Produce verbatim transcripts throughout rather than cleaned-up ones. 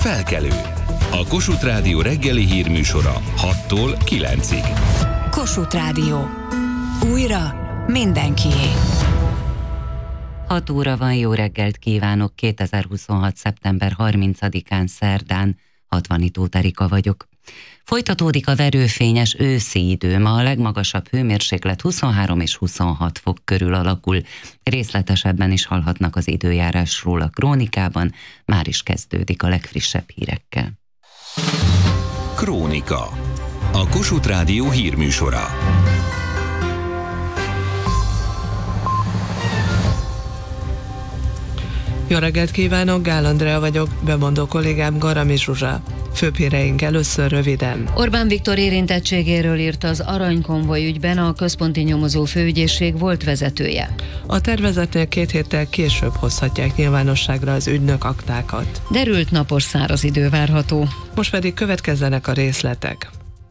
Felkelő. A Kossuth Rádió reggeli hírműsora hattól kilencig. Kossuth Rádió. Újra mindenkié. hat óra van, jó reggelt kívánok, kétezer-huszonhat. szeptember harmincadikán szerdán, Hatvanitó Erika vagyok. Folytatódik a verőfényes őszi idő, ma a legmagasabb hőmérséklet huszonhárom és huszonhat fok körül alakul. Részletesebben is hallhatnak az időjárásról a krónikában, már is kezdődik a legfrissebb hírekkel. Krónika. A Kossuth Rádió hírműsora. Jó reggelt kívánok, Gál Andrea vagyok, bemondó kollégám Garami Zsuzsa. Főbb híreink először röviden. Orbán Viktor érintettségéről írt az aranykonvoj ügyben a központi nyomozó főügyészség volt vezetője. A tervezetnél két héttel később hozhatják nyilvánosságra az ügynök aktákat. Derült napos száraz idő várható. Most pedig következzenek a részletek.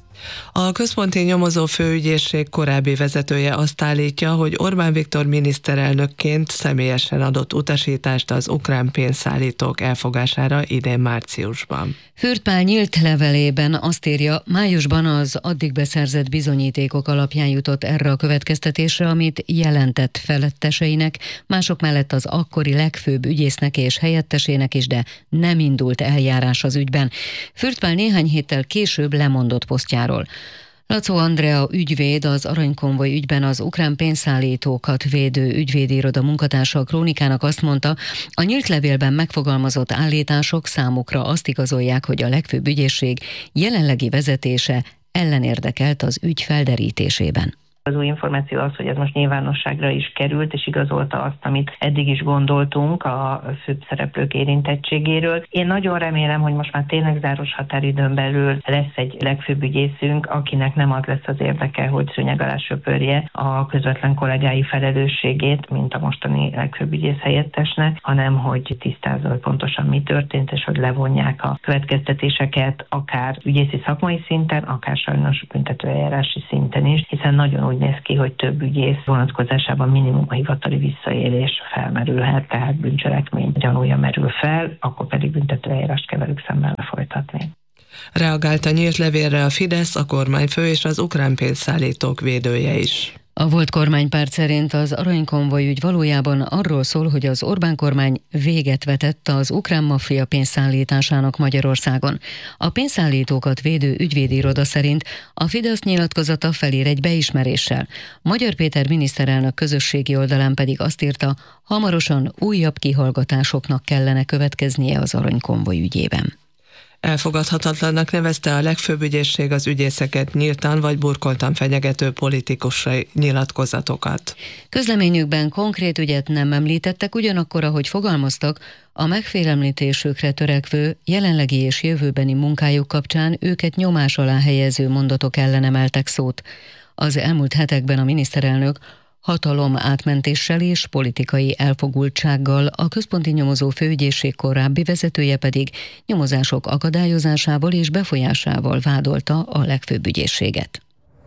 A központi nyomozó főügyészség korábbi vezetője azt állítja, hogy Orbán Viktor miniszterelnökként személyesen adott utasítást az ukrán pénzszállítók elfogására idén márciusban. Fürt Pál nyílt levelében azt írja, májusban az addig beszerzett bizonyítékok alapján jutott erre a következtetésre, amit jelentett feletteseinek, mások mellett az akkori legfőbb ügyésznek és helyettesének is, de nem indult eljárás az ügyben. Fürt Pál néhány héttel később lemondott posztjáról. Lacó Andrea ügyvéd, az aranykonvoj ügyben az ukrán pénzszállítókat védő ügyvédi iroda munkatársa a Krónikának azt mondta, a nyílt levélben megfogalmazott állítások számukra azt igazolják, hogy a legfőbb ügyészség jelenlegi vezetése ellenérdekelt az ügy felderítésében. Az új információ az, hogy ez most nyilvánosságra is került, és igazolta azt, amit eddig is gondoltunk a főbb szereplők érintettségéről. Én nagyon remélem, hogy most már tényleg záros határidőn belül lesz egy legfőbb ügyészünk, akinek nem az lesz az érdeke, hogy szőnyeg alá söpörje a közvetlen kollégái felelősségét, mint a mostani legfőbb ügyész helyettesnek, hanem hogy tisztázza, hogy pontosan mi történt, és hogy levonják a következtetéseket akár ügyészi szakmai szinten, akár sajnos büntetőeljárási szinten is, hiszen nagyon úgy néz ki, hogy több ügyész vonatkozásában minimum a hivatali visszaélés felmerülhet, tehát bűncselekmény gyanúja merül fel, akkor pedig büntetőeljárást kell velük szemben lefolytatni. Reagált a nyílt levélre a Fidesz, a kormányfő és az ukrán pénzszállítók védője is. A volt kormánypárt szerint az aranykonvoj ügy valójában arról szól, hogy az Orbán kormány véget vetett az ukrán maffia pénzszállításának Magyarországon. A pénzszállítókat védő ügyvédi iroda szerint a Fidesz nyilatkozata felír egy beismeréssel. Magyar Péter miniszterelnök közösségi oldalán pedig azt írta, hamarosan újabb kihallgatásoknak kellene következnie az aranykonvoj ügyében. Elfogadhatatlannak nevezte a legfőbb ügyészség az ügyészeket nyíltan vagy burkoltan fenyegető politikusai nyilatkozatokat. Közleményükben konkrét ügyet nem említettek, ugyanakkor, ahogy fogalmaztak, a megfélemlítésükre törekvő jelenlegi és jövőbeni munkájuk kapcsán őket nyomás alá helyező mondatok ellen emeltek szót. Az elmúlt hetekben a miniszterelnök hatalom átmentéssel és politikai elfogultsággal, a központi nyomozó főügyészség korábbi vezetője pedig nyomozások akadályozásával és befolyásával vádolta a legfőbb ügyészséget.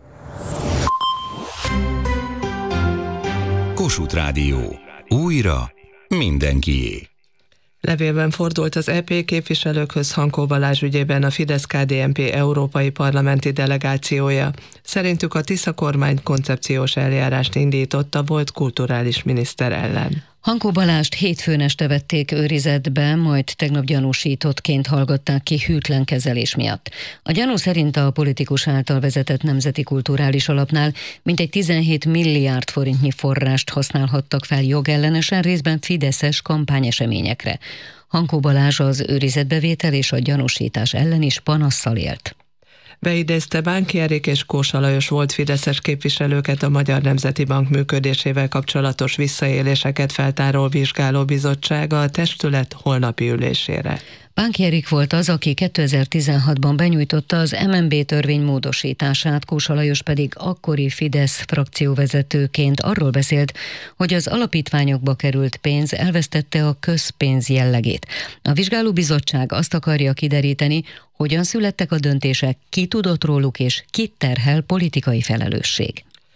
Kossuth Rádió. Újra mindenkié. Levélben fordult az é pé képviselőkhöz Hankó Balázs ügyében a Fidesz-ká dé en pé európai parlamenti delegációja. Szerintük a Tisza kormány koncepciós eljárást indította volt kulturális miniszter ellen. Hankó Balázst hétfőn este vették őrizetbe, majd tegnap gyanúsítottként hallgatták ki hűtlen kezelés miatt. A gyanú szerint a politikus által vezetett Nemzeti Kulturális Alapnál mintegy tizenhét milliárd forintnyi forrást használhattak fel jogellenesen, részben fideszes kampányeseményekre. Hankó Balázs az őrizetbevétel és a gyanúsítás ellen is panasszal élt. Beidézte Bánki Erik és Kósa Lajos volt fideszes képviselőket a Magyar Nemzeti Bank működésével kapcsolatos visszaéléseket feltáró vizsgálóbizottság a testület holnapi ülésére. Bánki Erik volt az, aki kétezer-tizenhatban benyújtotta az em en bé törvény módosítását, Kósa Lajos pedig akkori Fidesz frakcióvezetőként arról beszélt, hogy az alapítványokba került pénz elvesztette a közpénz jellegét. A vizsgálóbizottság azt akarja kideríteni, hogyan születtek a döntések, ki tudott róluk és kit terhel politikai felelősség.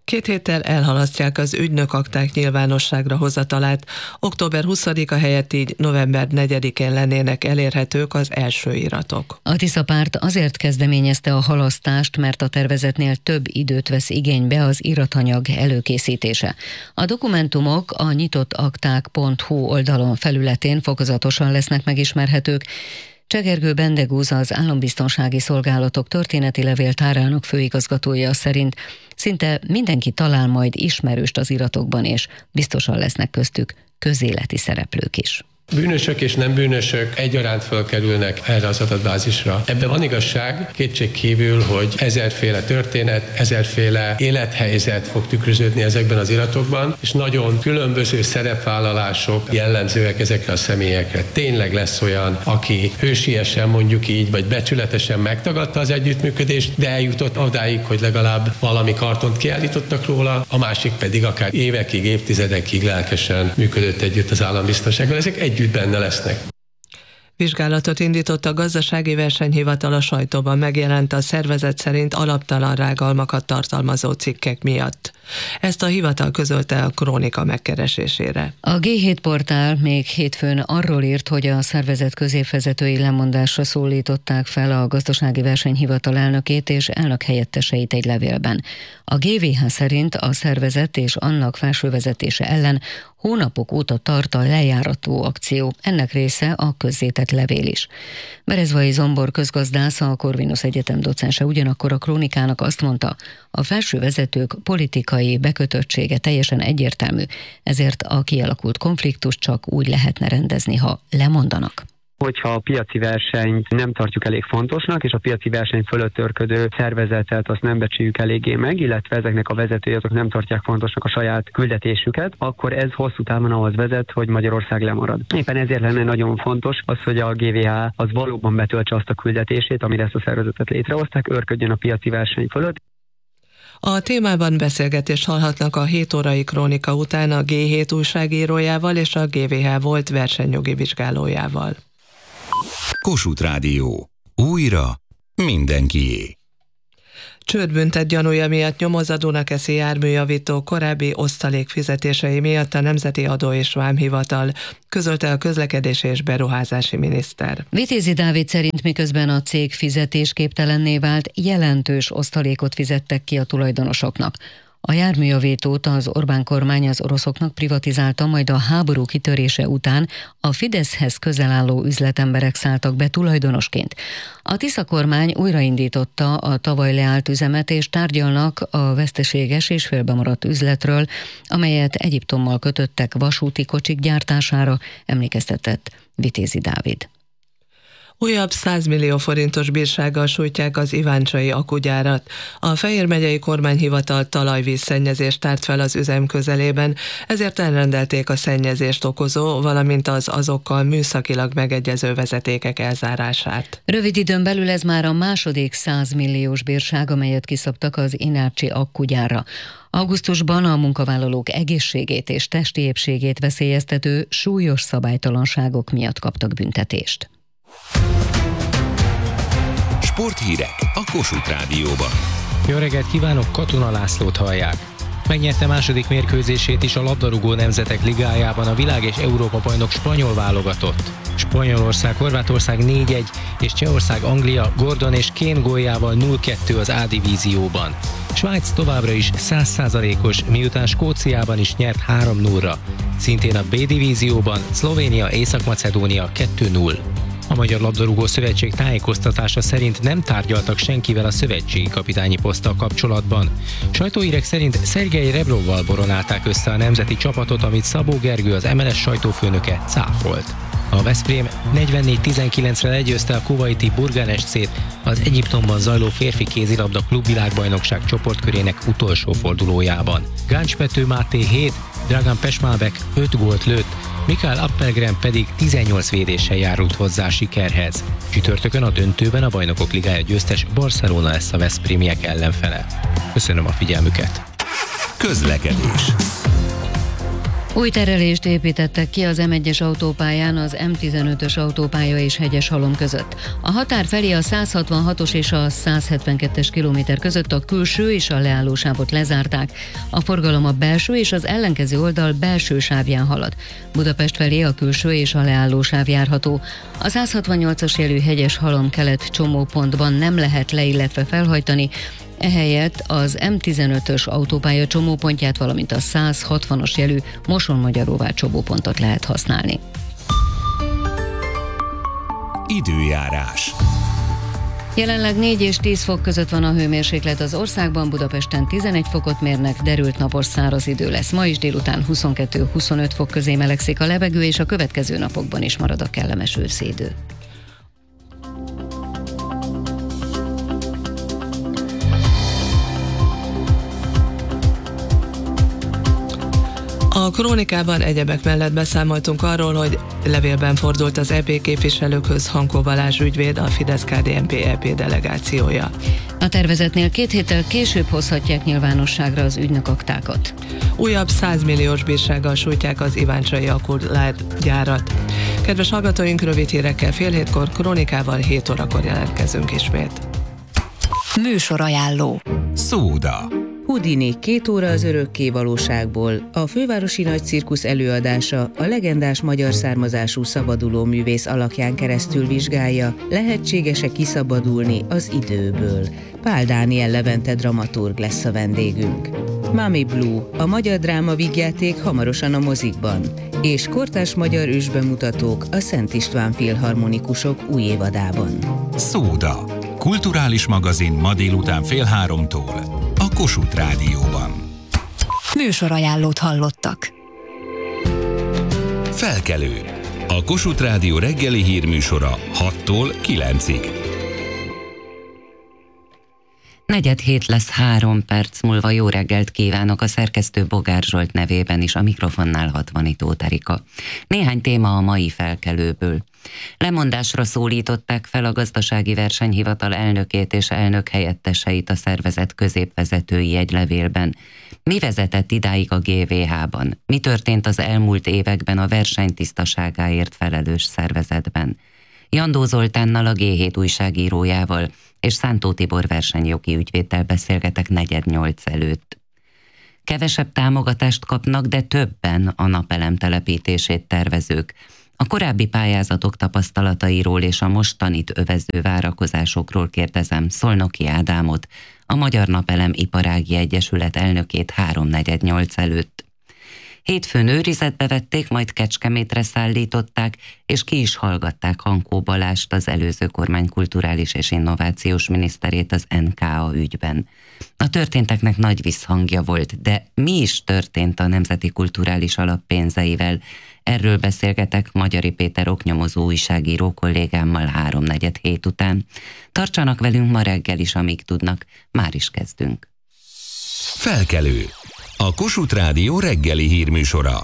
Két héttel elhalasztják az ügynökakták nyilvánosságra hozatalát, október huszadika helyett így november negyedikén lennének elérhetők az első iratok. A Tisza párt azért kezdeményezte a halasztást, mert a tervezetnél több időt vesz igénybe az iratanyag előkészítése. A dokumentumok a nyitottakták pont hu oldalon felületén fokozatosan lesznek megismerhetők. Csegergő Bendegúz, az Állambiztonsági Szolgálatok történeti levéltárának főigazgatója szerint szinte mindenki talál majd ismerőst az iratokban, és biztosan lesznek köztük közéleti szereplők is. Bűnösök és nem bűnösök egyaránt fölkerülnek erre az adatbázisra. Ebben van igazság, kétségkívül, hogy ezerféle történet, ezerféle élethelyzet fog tükröződni ezekben az iratokban, és nagyon különböző szerepvállalások jellemzőek ezekre a személyekre. Tényleg lesz olyan, aki hősiesen, mondjuk így, vagy becsületesen megtagadta az együttműködést, de eljutott odáig, hogy legalább valami kartont kiállítottak róla, a másik pedig akár évekig, évtizedekig lelkesen működött együtt az állambiztonsággal. Ezek együtt benne lesznek. Vizsgálatot indított a Gazdasági Versenyhivatal a sajtóban megjelent a szervezet szerint alaptalan rágalmakat tartalmazó cikkek miatt. Ezt a hivatal közölte a Krónika megkeresésére. A gé hét portál még hétfőn arról írt, hogy a szervezet középvezetői lemondásra szólították fel a Gazdasági Versenyhivatal elnökét és elnök helyetteseit egy levélben. A gé vé há szerint a szervezet és annak felsővezetése ellen hónapok óta tart a lejárató akció, ennek része a közzétett levél is. Berezvai Zombor közgazdász, a Corvinus Egyetem docense ugyanakkor a Krónikának azt mondta, a felsővezetők politikai bekötöttsége teljesen egyértelmű, ezért a kialakult konfliktust csak úgy lehetne rendezni, ha lemondanak. Hogyha a piaci versenyt nem tartjuk elég fontosnak, és a piaci verseny fölött törködő szervezetet azt nem becsüljük eléggé meg, illetve ezeknek a vezetői azok nem tartják fontosnak a saját küldetésüket, akkor ez hosszú távon ahhoz vezet, hogy Magyarország lemarad. Éppen ezért lenne nagyon fontos az, hogy a gé vé há az valóban betöltse azt a küldetését, amire ezt a szervezetet létrehozták, őrködjön a piaci verseny fölött. A témában beszélgetést hallhatnak a hét órai Krónika után a gé hét újságírójával és a gé vé há volt versenyjogi vizsgálójával. Kossuth Rádió. Újra mindenkié. Csődbüntet gyanúja miatt nyomoz a Dunakeszi járműjavító korábbi osztalék fizetései miatt a Nemzeti Adó és Vámhivatal, közölte a közlekedési és beruházási miniszter. Vitézi Dávid szerint miközben a cég fizetésképtelenné vált, jelentős osztalékot fizettek ki a tulajdonosoknak. A járműjavítót az Orbán kormány az oroszoknak privatizálta, majd a háború kitörése után a Fideszhez közel álló üzletemberek szálltak be tulajdonosként. A Tisza kormány újraindította a tavaly leállt üzemet, és tárgyalnak a veszteséges és félbemaradt üzletről, amelyet Egyiptommal kötöttek vasúti kocsik gyártására, emlékeztetett Vitézi Dávid. Újabb száz millió forintos bírsággal sújtják az iváncsai akugyárat. A Fejér megyei kormányhivatal talajvízszennyezést tárt fel az üzem közelében, ezért elrendelték a szennyezést okozó, valamint az azokkal műszakilag megegyező vezetékek elzárását. Rövid időn belül ez már a második száz milliós bírság, amelyet kiszabtak az inácsi akkugyárra. Augusztusban a munkavállalók egészségét és testi épségét veszélyeztető súlyos szabálytalanságok miatt kaptak büntetést. Sporthírek a Kossuth Rádióban. Jó reggelt kívánok, Katona Lászlót hallják. Megnyerte második mérkőzését is a labdarúgó nemzetek ligájában a világ és Európa bajnok spanyol válogatott. Spanyolország, Horvátország négy egy és Csehország, Anglia Gordon és Kane góljával nulla kettő az A divízióban. Svájc továbbra is száz százalékos, miután Skóciában is nyert három nullra. Szintén a B divízióban Szlovénia, Észak-Macedónia kettő null. A Magyar Labdarúgó Szövetség tájékoztatása szerint nem tárgyaltak senkivel a szövetségi kapitányi poszttal kapcsolatban. Sajtóhírek szerint Szergej Rebrovval boronálták össze a nemzeti csapatot, amit Szabó Gergő, az em el es sajtófőnöke cáfolt. A Veszprém negyvennégy tizenkilencre legyőzte a kuvaiti Burgan es cét az Egyiptomban zajló férfi kézilabda klubvilágbajnokság csoportkörének utolsó fordulójában. Gáncs Pető Máté hét, Dragan Pesmalbek öt gólt lőtt, Mikael Appelgren pedig tizennyolc védéssel járult hozzá a sikerhez. Csütörtökön a döntőben a Bajnokok Ligája győztes Barcelona lesz a veszprémiek ellenfele. Köszönöm a figyelmüket! Közlekedés. Új terelést építettek ki az em egyes autópályán az em tizenötös autópálya és Hegyeshalom között. A határ felé a száz hatvanhatos és a száz hetvenkettes kilométer között a külső és a leállósávot lezárták. A forgalom a belső és az ellenkező oldal belső sávján halad. Budapest felé a külső és a leállósáv járható. A száz hatvannyolcas jelű Hegyeshalom kelet csomópontban nem lehet le, illetve felhajtani, ehelyett az em tizenötös autópálya csomópontját, valamint a száz hatvanas jelű Moson-Magyaróvár csomópontot lehet használni. Időjárás. Jelenleg négy és tíz fok között van a hőmérséklet az országban, Budapesten tizenegy fokot mérnek, derült napos száraz idő lesz. Ma is délután huszonkettő-huszonöt fok közé melegszik a levegő, és a következő napokban is marad a kellemes őszi idő. A krónikában egyebek mellett beszámoltunk arról, hogy levélben fordult az é pé képviselőkhöz Hankó Balázs ügyvéd, a Fidesz-ká dé en pé é pé delegációja. A tervezetnél két héttel később hozhatják nyilvánosságra az ügynök aktákat. Újabb száz milliós bírsággal sújtják az iváncsai akkumulátorgyárat. Kedves hallgatóink, rövid hírekkel fél hétkor, krónikával hét órakor jelentkezünk ismét. Műsorajánló. Szóda. Houdini, két óra az örökké valóságból, a fővárosi nagy cirkusz előadása a legendás magyar származású szabaduló művész alakján keresztül vizsgálja, lehetséges-e kiszabadulni az időből. Pál Dániel Levente dramaturg lesz a vendégünk. Mami Blue, a magyar dráma vígjáték hamarosan a mozikban, és kortárs magyar ősbemutatók a Szent István Filharmonikusok új évadában. Szóda. Kulturális magazin ma délután fél háromtól. A Kossuth Rádióban. Műsorajánlót hallottak. Felkelő. A Kossuth Rádió reggeli hírműsora hattól kilencig. Negyed hét lesz három perc múlva. Jó reggelt kívánok, a szerkesztő Bogár Zsolt nevében is, a mikrofonnál Hatvanitó Erika. Néhány téma a mai felkelőből. Lemondásra szólították fel a Gazdasági Versenyhivatal elnökét és elnök helyetteseit a szervezet középvezetői egy levélben. Mi vezetett idáig a gé vé há-ban? Mi történt az elmúlt években a verseny tisztaságáért felelős szervezetben? Jandó Zoltánnal, a gé hét újságírójával és Szántó Tibor versenyjogi ügyvéddel beszélgetek negyed nyolc előtt. Kevesebb támogatást kapnak, de többen a napelem telepítését tervezők. A korábbi pályázatok tapasztalatairól és a mostanit övező várakozásokról kérdezem Szolnoki Ádámot, a Magyar Napelem Iparági Egyesület elnökét háromnegyed nyolc előtt. Hétfőn őrizetbe vették, majd Kecskemétre szállították, és ki is hallgatták Hankó Balást, az előző kormány kulturális és innovációs miniszterét az en ká á ügyben. A történteknek nagy visszhangja volt, de mi is történt a Nemzeti Kulturális Alap pénzeivel? Erről beszélgetek Magyari Péter oknyomozó újságíró kollégámmal háromnegyed hét után. Tartsanak velünk ma reggel is, amíg tudnak. Már is kezdünk. Felkelő. A Kossuth Rádió reggeli hírműsora.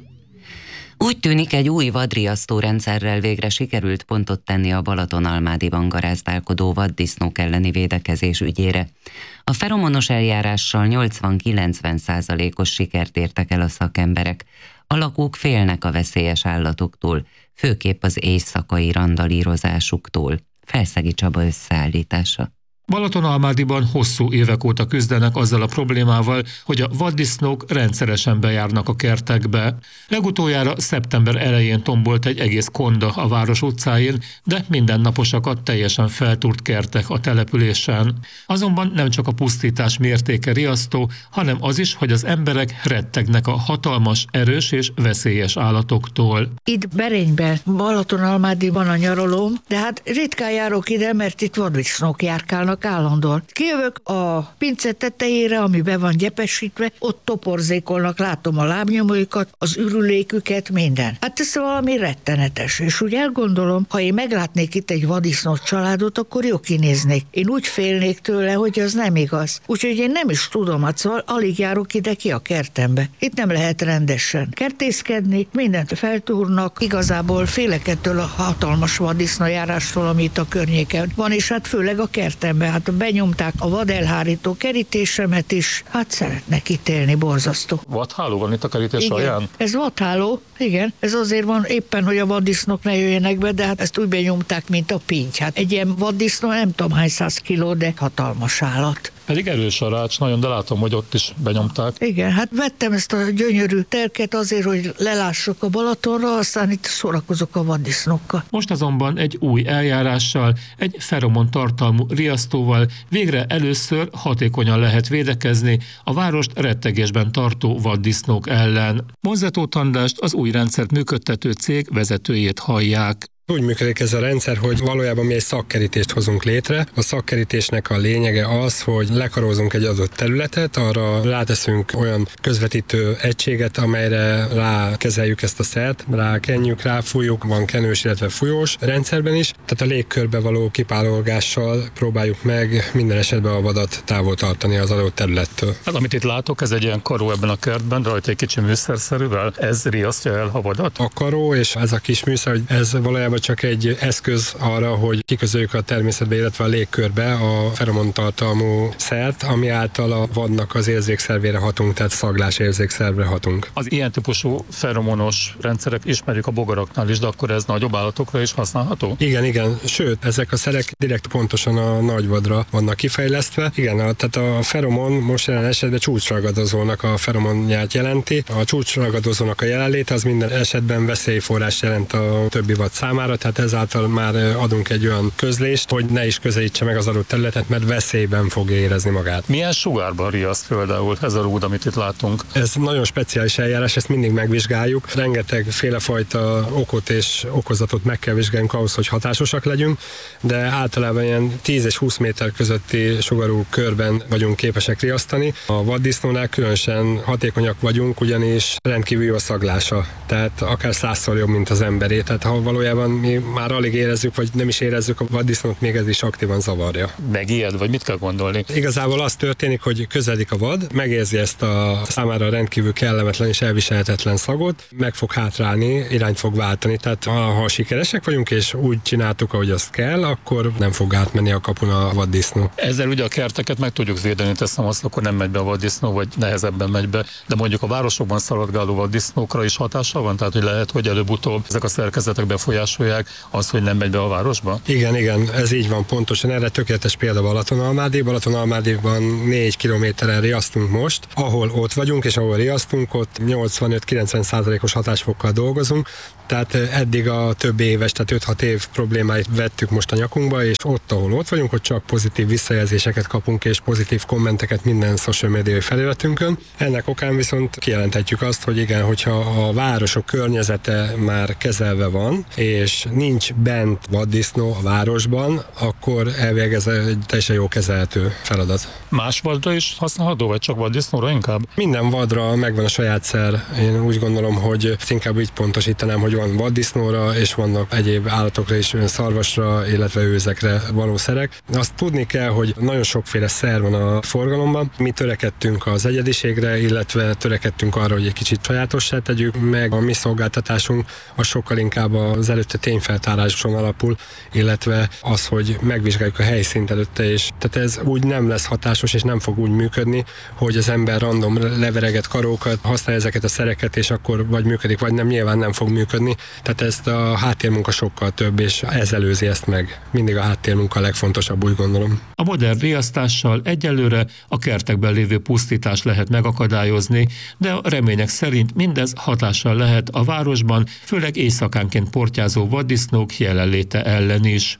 Úgy tűnik, egy új vadriasztó rendszerrel végre sikerült pontot tenni a Balatonalmádiban garázdálkodó vaddisznók elleni védekezés ügyére. A feromonos eljárással nyolcvan-kilencven százalékos sikert értek el a szakemberek. A lakók félnek a veszélyes állatoktól, főképp az éjszakai randalírozásuktól. Felszegi Csaba összeállítása. Balatonalmádiban hosszú évek óta küzdenek azzal a problémával, hogy a vaddisznók rendszeresen bejárnak a kertekbe. Legutoljára szeptember elején tombolt egy egész konda a város utcáin, de mindennaposakat teljesen feltúrt kertek a településen. Azonban nem csak a pusztítás mértéke riasztó, hanem az is, hogy az emberek rettegnek a hatalmas, erős és veszélyes állatoktól. Itt Berényben, Balatonalmádiban a nyaralom, de hát ritkán járok ide, mert itt vaddisznók járkálnak állandóan. Kijövök a pince tetejére, ami be van gyepesítve, ott toporzékolnak, látom a lábnyomóikat, az ürüléküket, minden. Hát ez valami rettenetes, és úgy elgondolom, ha én meglátnék itt egy vaddisznó családot, akkor jó kinéznék. Én úgy félnék tőle, hogy az nem igaz. Úgyhogy én nem is tudom, hát szóval alig járok ide ki a kertembe. Itt nem lehet rendesen kertészkedni, mindent feltúrnak, igazából félek ettől a hatalmas vaddisznójárástól, ami itt a környéken van, és hát főleg a kertemben. mert hát benyomták a vadelhárító kerítésemet is, hát szeretnek itt élni, borzasztó. Vadháló van itt a kerítés Igen, alján? ez vadháló, igen, ez azért van éppen, hogy a vaddisznók ne jöjjenek be, de hát ezt úgy benyomták, mint a pinty. Hát egy ilyen vaddisznó nem tudom hány száz kiló, de hatalmas állat. Pedig erős a rács nagyon, de látom, hogy ott is benyomták. Igen, hát vettem ezt a gyönyörű terket azért, hogy lelássak a Balatonra, aztán itt szórakozok a vaddisznókkal. Most azonban egy új eljárással, egy feromon tartalmú riasztóval végre először hatékonyan lehet védekezni a várost rettegésben tartó vaddisznók ellen. Monzetó Andrást, az új rendszert működtető cég vezetőjét hallják. Úgy működik ez a rendszer, hogy valójában mi egy szakkerítést hozunk létre. A szakkerítésnek a lényege az, hogy lekarózunk egy adott területet, arra ráteszünk olyan közvetítő egységet, amelyre rákezeljük ezt a szert, rákenjük, ráfújjuk, van kenős, illetve fújós rendszerben is. Tehát a légkörbe való kipálolgással próbáljuk meg minden esetben a vadat távol tartani az adott területtől. Hát amit itt látok, ez egy ilyen karó ebben a kertben, rajta egy kicsi műszerszerűvel. Ez riasztja el a vadat? A karó és ez a kis műszer, hogy ez valójában csak egy eszköz arra, hogy kiközöljük a természetbe, illetve a légkörbe a feromon tartalmú szert, ami által a vadnak az érzékszervére hatunk, tehát szaglás érzékszervre hatunk. Az ilyen típusú feromonos rendszerek ismerjük a bogaraknál is, de akkor ez nagyobb állatokra is használható? Igen, igen. Sőt, ezek a szerek direkt pontosan a nagyvadra vannak kifejlesztve. Igen, a, tehát a feromon most jelen esetben csúcsragadozónak a feromonját jelenti. A csúcsragadozónak a jelenléte az minden esetben veszélyforrás jelent a többi vad számára, tehát ezáltal már adunk egy olyan közlést, hogy ne is közelítse meg az adott területet, mert veszélyben fogja érezni magát. Milyen sugárban riaszt például ez a rúd, amit itt látunk? Ez nagyon speciális eljárás, ezt mindig megvizsgáljuk. Rengeteg félefajta okot és okozatot meg kell vizsgálnunk ahhoz, hogy hatásosak legyünk, de általában ilyen tíz és húsz méter közötti sugarú körben vagyunk képesek riasztani. A vaddisznónál különösen hatékonyak vagyunk, ugyanis rendkívül jó a szaglása, tehát akár százszor jobb, mint az emberé. Tehát ha valójában mi már alig érezzük, vagy nem is érezzük a vaddisznót, még ez is aktívan zavarja. Megijed, vagy mit kell gondolni? Igazából az történik, hogy közeledik a vad, megérzi ezt a számára rendkívül kellemetlen és elviselhetetlen szagot, meg fog hátrálni, irányt fog váltani. Tehát ha sikeresek vagyunk, és úgy csináltuk, ahogy azt kell, akkor nem fog átmenni a kapun a vaddisznó. Ezzel ugye a kerteket meg tudjuk védeni, teszem azt, akkor nem megy be a vaddisznó, vagy nehezebben megy be, de mondjuk a városokban szaladgáló vaddisznókra is hatással van, tehát hogy lehet, hogy előbb-utóbb ezek a szerkezetek befolyásolják az, hogy nem megy be a városba? Igen, igen, ez így van pontosan. Erre tökéletes példa Balatonalmádi. Balatonalmádiban négy kilométeren riasztunk most. Ahol ott vagyunk, és ahol riasztunk, ott nyolcvanöt-kilencven százalékos hatásfokkal dolgozunk. Tehát eddig a több éves, tehát öt-hat év problémáit vettük most a nyakunkba, és ott, ahol ott vagyunk, hogy csak pozitív visszajelzéseket kapunk, és pozitív kommenteket minden social médiai felületünkön. Ennek okán viszont kijelenthetjük azt, hogy igen, hogyha a városok környezete már kezelve van, és nincs bent vaddisznó a városban, akkor elvég ez egy teljesen jó kezelhető feladat. Más vadra is használható, vagy csak vaddisznóra inkább? Minden vadra megvan a saját szer. Én úgy gondolom, hogy inkább így pontosítanám, hogy van vaddisznóra, és vannak egyéb állatokra is, szarvasra, illetve őzekre való szerek. Azt tudni kell, hogy nagyon sokféle szer van a forgalomban. Mi törekedtünk az egyediségre, illetve törekedtünk arra, hogy egy kicsit sajátossá tegyük meg. A mi szolgáltatásunk az sokkal inkább az előtte tényfeltáráson alapul, illetve az, hogy megvizsgáljuk a helyszínt előtte, és tehát ez úgy nem lesz hatásos, és nem fog úgy működni, hogy az ember random levereget karókat, használja ezeket a szereket, és akkor vagy működik, vagy nem, nyilván nem fog működni. Tehát ezt a háttérmunka sokkal több, és ez előzi ezt meg. Mindig a háttérmunka a legfontosabb, úgy gondolom. A modern riasztással egyelőre a kertekben lévő pusztítást lehet megakadályozni, de a remények szerint mindez hatással lehet a városban, főleg éjszakánként portyázó vaddisznók jelenléte ellen is.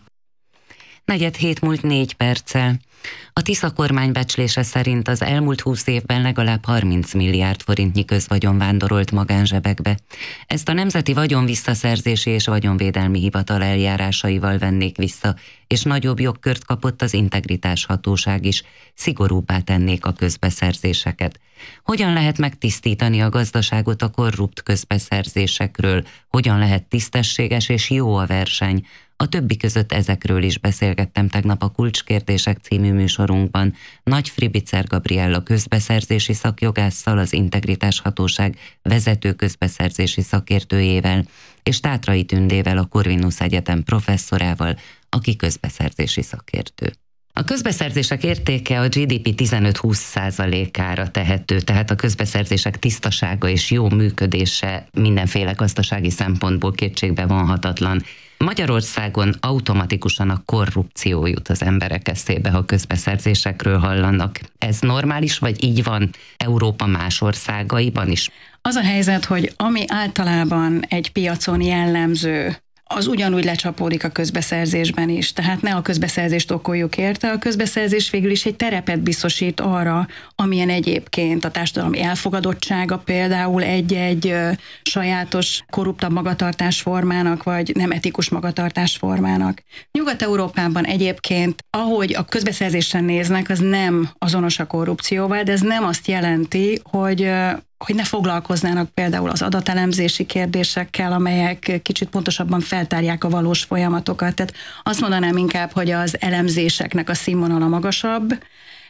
Negyed hét múlt négy perccel. A Tisza kormány becslése szerint az elmúlt húsz évben legalább harminc milliárd forintnyi közvagyon vándorolt magánzsebekbe. Ezt a Nemzeti Vagyonvisszaszerzési és Vagyonvédelmi Hivatal eljárásaival vennék vissza, és nagyobb jogkört kapott az Integritás Hatóság is, szigorúbbá tennék a közbeszerzéseket. Hogyan lehet megtisztítani a gazdaságot a korrupt közbeszerzésekről? Hogyan lehet tisztességes és jó a verseny? A többi között ezekről is beszélgettem tegnap a Kulcskérdések című műsorunkban Nagy Fribicer Gabriella közbeszerzési szakjogásszal, az Integritás Hatóság vezető közbeszerzési szakértőjével, és Tátrai Tündével, a Corvinus Egyetem professzorával, aki közbeszerzési szakértő. A közbeszerzések értéke a gé dé pé tizenöt-húsz százalékára tehető, tehát a közbeszerzések tisztasága és jó működése mindenféle gazdasági szempontból kétségbe vonhatatlan. Magyarországon automatikusan a korrupció jut az emberek eszébe, ha közbeszerzésekről hallanak. Ez normális, vagy így van Európa más országaiban is? Az a helyzet, hogy ami általában egy piacon jellemző, az ugyanúgy lecsapódik a közbeszerzésben is. Tehát ne a közbeszerzést okoljuk érte, a közbeszerzés végül is egy terepet biztosít arra, amilyen egyébként a társadalmi elfogadottsága például egy-egy ö, sajátos korruptabb magatartásformának, vagy nem etikus magatartásformának. Nyugat-Európában egyébként, ahogy a közbeszerzésen néznek, az nem azonos a korrupcióval, de ez nem azt jelenti, hogy ö, hogy ne foglalkoznának például az adatelemzési kérdésekkel, amelyek kicsit pontosabban feltárják a valós folyamatokat. Tehát azt mondanám inkább, hogy az elemzéseknek a színvonala magasabb,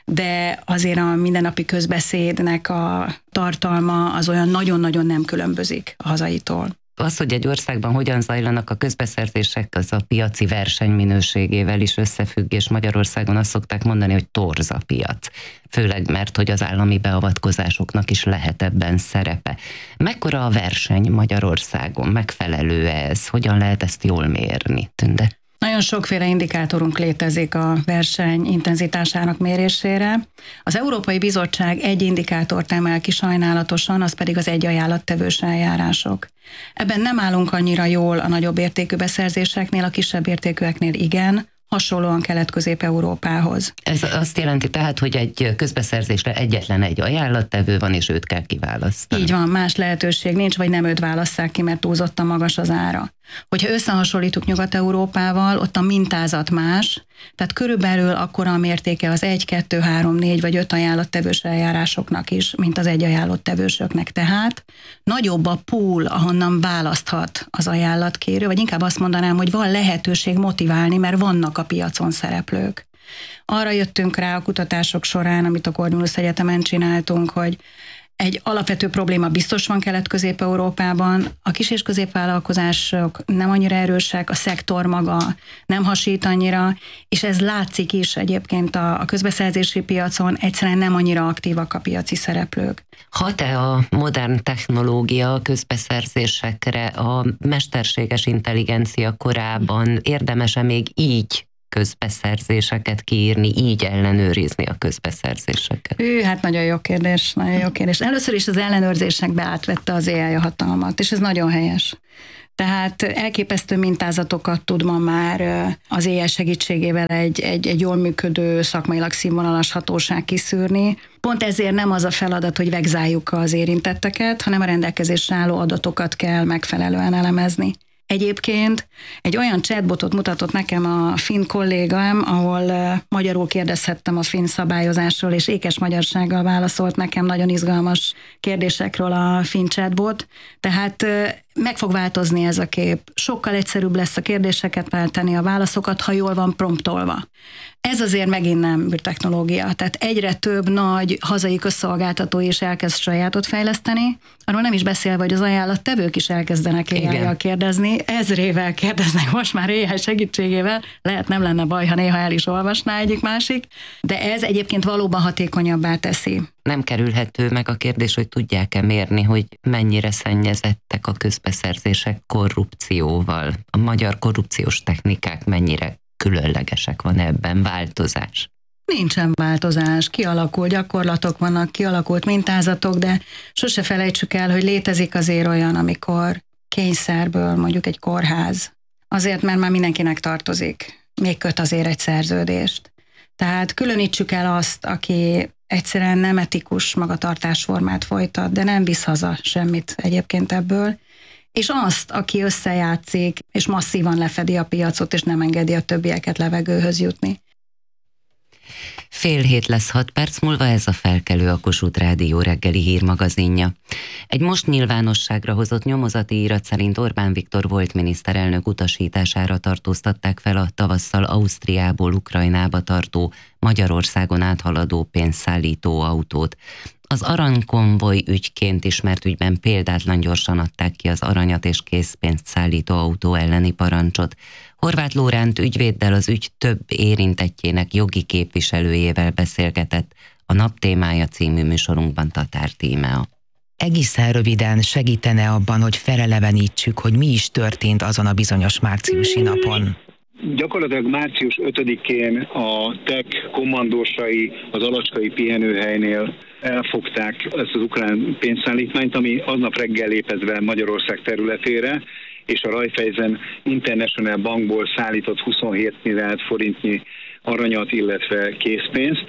de azért a mindennapi közbeszédnek a tartalma az olyan nagyon-nagyon nem különbözik a hazaitól. Az, hogy egy országban hogyan zajlanak a közbeszerzések, az a piaci verseny minőségével is összefügg, és Magyarországon azt szokták mondani, hogy torz a piac. Főleg mert, hogy az állami beavatkozásoknak is lehet ebben szerepe. Mekkora a verseny Magyarországon? Megfelelő ez? Hogyan lehet ezt jól mérni, Tünde? Nagyon sokféle indikátorunk létezik a verseny intenzitásának mérésére. Az Európai Bizottság egy indikátort emel ki sajnálatosan, az pedig az egy ajánlattevős eljárások. Ebben nem állunk annyira jól a nagyobb értékű beszerzéseknél, a kisebb értékűeknél igen, hasonlóan Kelet-Közép-Európához. Ez azt jelenti tehát, hogy egy közbeszerzésre egyetlen egy ajánlattevő van, és őt kell kiválasztani. Így van, más lehetőség nincs, vagy nem őt válasszák ki, mert túlzottan magas az ára. Hogyha összehasonlítjuk Nyugat-Európával, ott a mintázat más, tehát körülbelül akkora a mértéke az egy, kettő, három, négy vagy öt ajánlattevős eljárásoknak is, mint az egy ajánlattevősöknek. Tehát nagyobb a pool, ahonnan választhat az ajánlatkérő, vagy inkább azt mondanám, hogy van lehetőség motiválni, mert vannak a piacon szereplők. Arra jöttünk rá a kutatások során, amit a Corvinus Egyetemen csináltunk, hogy egy alapvető probléma biztos van Kelet-Közép-Európában, a kis- és középvállalkozások nem annyira erősek, a szektor maga nem hasít annyira, és ez látszik is egyébként a, a közbeszerzési piacon, egyszerűen nem annyira aktívak a piaci szereplők. Hat-e a modern technológia a közbeszerzésekre, a mesterséges intelligencia korában érdemes-e még így közbeszerzéseket kiírni, így ellenőrizni a közbeszerzéseket? Ő, hát nagyon jó kérdés, nagyon jó kérdés. Először is az ellenőrzésekbe átvette az á i a hatalmat, és ez nagyon helyes. Tehát elképesztő mintázatokat tud ma már az á i segítségével egy, egy, egy jól működő, szakmailag színvonalas hatóság kiszűrni. Pont ezért nem az a feladat, hogy vegzáljuk az érintetteket, hanem a rendelkezésre álló adatokat kell megfelelően elemezni. Egyébként egy olyan chatbotot mutatott nekem a finn kollégám, ahol magyarul kérdezhettem a finn szabályozásról, és ékes magyarsággal válaszolt nekem nagyon izgalmas kérdésekről a finn chatbot. Tehát meg fog változni ez a kép. Sokkal egyszerűbb lesz a kérdéseket váltani, a válaszokat, ha jól van promptolva. Ez azért megint nem űrtechnológia. Tehát egyre több nagy hazai közszolgáltató is elkezd sajátot fejleszteni, arról nem is beszélve, hogy az ajánlattevők is elkezdenek á i-jal kérdezni, ezrével kérdeznek most már á i segítségével, lehet nem lenne baj, ha néha el is olvasná egyik-másik, de ez egyébként valóban hatékonyabbá teszi. Nem kerülhető meg a kérdés, hogy tudják-e mérni, hogy mennyire szennyezettek a közbeszerzések korrupcióval. A magyar korrupciós technikák mennyire különlegesek, van ebben változás? Nincsen változás, kialakult gyakorlatok vannak, kialakult mintázatok, de sose felejtsük el, hogy létezik azért olyan, amikor kényszerből mondjuk egy kórház. Azért, mert már mindenkinek tartozik, még köt azért egy szerződést. Tehát különítsük el azt, aki egyszerűen nem etikus magatartásformát folytat, de nem visz haza semmit egyébként ebből, és azt, aki összejátszik, és masszívan lefedi a piacot, és nem engedi a többieket levegőhöz jutni. Fél hét lesz hat perc múlva, ez a Felkelő, a Kossuth Rádió reggeli hírmagazinja. Egy most nyilvánosságra hozott nyomozati írat szerint Orbán Viktor volt miniszterelnök utasítására tartóztatták fel a tavasszal Ausztriából Ukrajnába tartó, Magyarországon áthaladó pénzszállító autót. Az aranykonvoj ügyként ismert ügyben példátlan gyorsan adták ki az aranyat és készpénzt szállító autó elleni parancsot. Horváth Lóránt ügyvéddel, az ügy több érintettjének jogi képviselőjével beszélgetett a Nap témája című műsorunkban Tatár Tímea. Egészen röviden segítene abban, hogy felelevenítsük, hogy mi is történt azon a bizonyos márciusi napon? Gyakorlatilag március ötödikén a té e ká kommandósai az alacskai pihenőhelynél elfogták ezt az ukrán pénzszállítmányt, ami aznap reggel lépett be Magyarország területére, és a Raiffeisen International Bankból szállított huszonhét milliárd forintnyi aranyat, illetve készpénzt,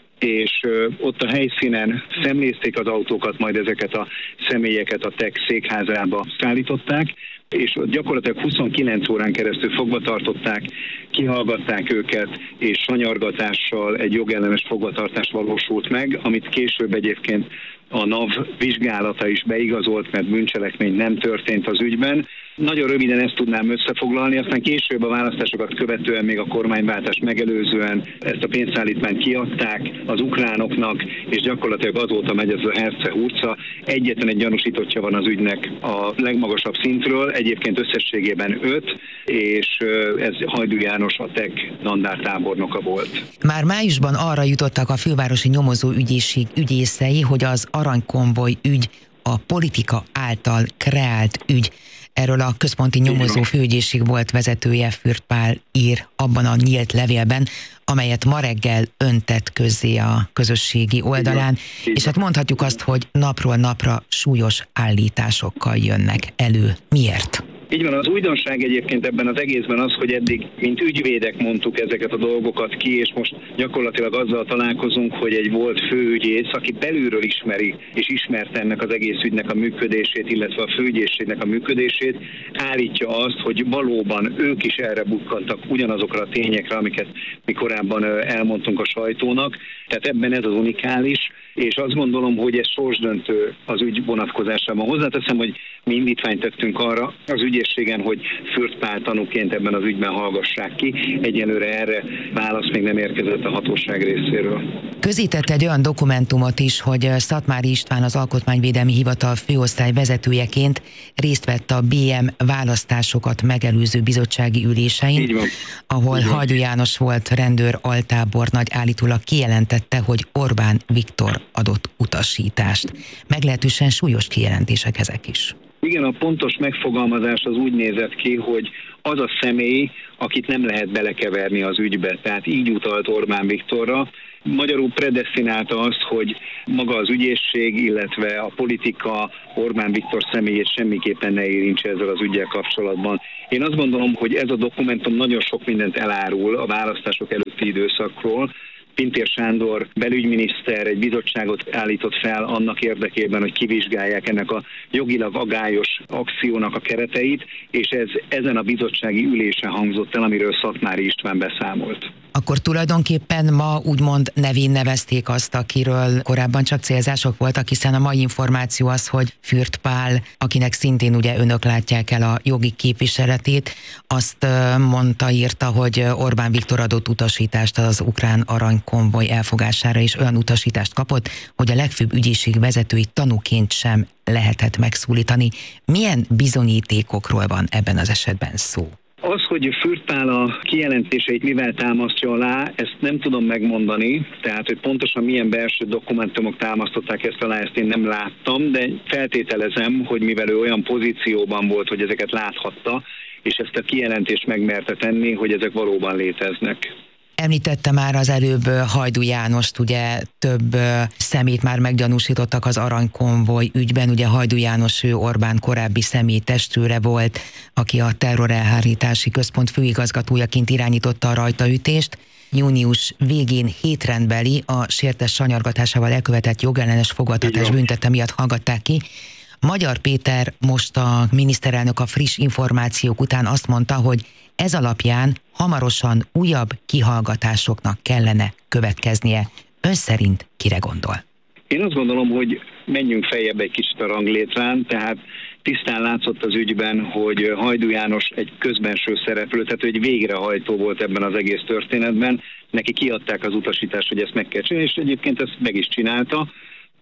és ott a helyszínen szemlézték az autókat, majd ezeket a személyeket a té e ká székházába szállították, és gyakorlatilag huszonkilenc órán keresztül fogva tartották, kihallgatták őket, és sanyargatással egy jogellenes fogvatartás valósult meg, amit később egyébként a NAV vizsgálata is beigazolt, mert bűncselekmény nem történt az ügyben. Nagyon röviden ezt tudnám összefoglalni, aztán később a választásokat követően, még a kormányváltást megelőzően ezt a pénzszállítmányt kiadták az ukránoknak, és gyakorlatilag azóta megy ez a herce-hurca. Egyetlen egy gyanúsítottja van az ügynek a legmagasabb szintről, egyébként összességében öt, és ez Hajdú János, a té e ká dandártábornoka volt. Már májusban arra jutottak a fővárosi nyomozó ügyészség ügyészei, hogy az aranykonvoj ügy a politika által kreált ügy. Erről a központi nyomozó főügyészség volt vezetője, Fürth Pál ír abban a nyílt levélben, amelyet ma reggel öntett közzé a közösségi oldalán, és hát mondhatjuk azt, hogy napról napra súlyos állításokkal jönnek elő. Miért? Így van, az újdonság egyébként ebben az egészben az, hogy eddig, mint ügyvédek mondtuk ezeket a dolgokat ki, és most gyakorlatilag azzal találkozunk, hogy egy volt főügyész, aki belülről ismeri, és ismerte ennek az egész ügynek a működését, illetve a főügyészségnek a működését, állítja azt, hogy valóban ők is erre bukkantak ugyanazokra a tényekre, amiket mi korábban elmondtunk a sajtónak. Tehát ebben ez az unikális, és azt gondolom, hogy ez sorsdöntő az ügy vonatkozásában. Hozzáteszem, hogy mi indítványt tettünk arra az ügyészségen, hogy Fürth Pál tanúként ebben az ügyben hallgassák ki. Egyelőre erre válasz még nem érkezett a hatóság részéről. Közített egy olyan dokumentumot is, hogy Szatmári István, az Alkotmányvédelmi Hivatal főosztály vezetőjeként részt vett a bé em választásokat megelőző bizottsági ülésein, ahol Hajdú János volt rendőr altábornagy, állítólag kijelentette, hogy Orbán Viktor adott utasítást. Meglehetősen súlyos kijelentések ezek is. Igen, a pontos megfogalmazás az úgy nézett ki, hogy az a személy, akit nem lehet belekeverni az ügybe, tehát így utalt Orbán Viktorra. Magyarul predesztinálta azt, hogy maga az ügyészség, illetve a politika Orbán Viktor személyét semmiképpen ne érintse ezzel az üggyel kapcsolatban. Én azt gondolom, hogy ez a dokumentum nagyon sok mindent elárul a választások előtti időszakról. Pintér Sándor belügyminiszter egy bizottságot állított fel annak érdekében, hogy kivizsgálják ennek a jogilag agályos akciónak a kereteit, és ez ezen a bizottsági ülésen hangzott el, amiről Szatmári István beszámolt. Akkor tulajdonképpen ma úgymond nevén nevezték azt, akiről korábban csak célzások voltak, hiszen a mai információ az, hogy Fürth Pál, akinek szintén ugye önök látják el a jogi képviseletét, azt mondta, írta, hogy Orbán Viktor adott utasítást az ukrán aranykonvoj elfogására, és olyan utasítást kapott, hogy a legfőbb ügyészség vezetői tanúként sem lehetett megszólítani. Milyen bizonyítékokról van ebben az esetben szó? Az, hogy Fürth Pál a kijelentéseit mivel támasztja alá, ezt nem tudom megmondani, tehát hogy pontosan milyen belső dokumentumok támasztották ezt alá, ezt én nem láttam, de feltételezem, hogy mivel ő olyan pozícióban volt, hogy ezeket láthatta, és ezt a kijelentést megmerte tenni, hogy ezek valóban léteznek. Említette már az előbb Hajdú Jánost, ugye több szemét már meggyanúsítottak az aranykonvoj ügyben, ugye Hajdú János, ő Orbán korábbi személytestőre volt, aki a terrorelhárítási központ főigazgatójaként irányította a rajtaütést. Június végén hétrendbeli a sértes sanyargatásával elkövetett jogellenes fogvatartás büntette miatt hallgatták ki. Magyar Péter most a miniszterelnök a friss információk után azt mondta, hogy ez alapján hamarosan újabb kihallgatásoknak kellene következnie. Ön szerint kire gondol? Én azt gondolom, hogy menjünk feljebb egy kicsit a ranglétrán, tehát tisztán látszott az ügyben, hogy Hajdú János egy közbenső szereplő, tehát egy végrehajtó volt ebben az egész történetben. Neki kiadták az utasítást, hogy ezt meg kell csinálni, és egyébként ezt meg is csinálta.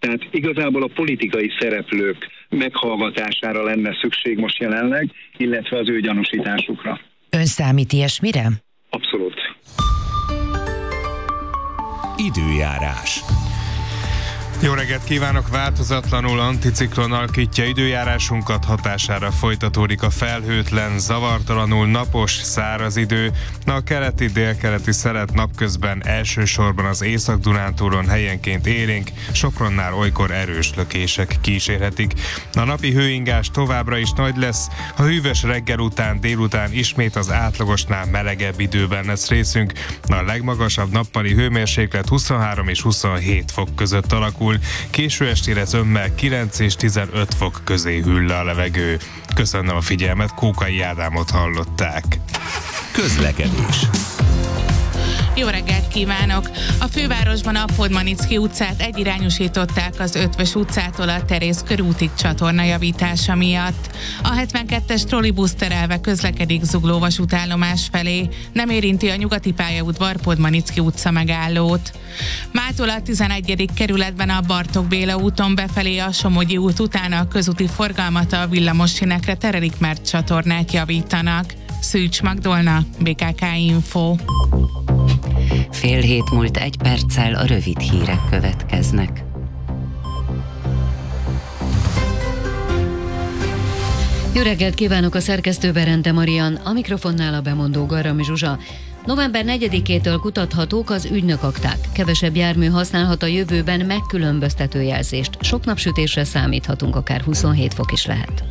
Tehát igazából a politikai szereplők meghallgatására lenne szükség most jelenleg, illetve az ő gyanúsításukra. Ön számít ilyesmire? Abszolút. Időjárás. Jó reggelt kívánok! Változatlanul anticiklon alakítja időjárásunkat, hatására folytatódik a felhőtlen, zavartalanul napos, száraz idő. A keleti, délkeleti szelet napközben elsősorban az Észak-Dunántúlon helyenként élénk, Sopronnál olykor erős lökések kísérhetik. A napi hőingás továbbra is nagy lesz, a hűvös reggel után, délután ismét az átlagosnál melegebb időben lesz részünk. A legmagasabb nappali hőmérséklet huszonhárom és huszonhét fok között alakul. Késő estére zömmel kilenc és tizenöt fok közé hűl le a levegő. Köszönöm a figyelmet, Kókai Ádámot hallották. Közlekedés. Jó reggelt kívánok! A fővárosban a Podmanicki utcát egyirányosították az Ötvös utcától a Terész körútig csatorna javítása miatt. A hetvenkettes trollibusz terelve közlekedik Zugló vasútállomás felé, nem érinti a nyugati pályaudvar Podmanicki utca megállót. Mától a tizenegyedik kerületben a Bartók Béla úton befelé a Somogyi út után a közúti forgalmat a villamossinekre terelik, mert csatornát javítanak. Szűcs Magdolna, bé ká ká Info. Fél hét múlt egy perccel a rövid hírek következnek. Jó reggelt kívánok, a szerkesztő Berente Marian, a mikrofonnál a bemondó Garami Zsuzsa. november negyedikétől kutathatók az ügynökakták. Kevesebb jármű használhat a jövőben megkülönböztető jelzést. Sok napsütésre számíthatunk, akár huszonhét fok is lehet.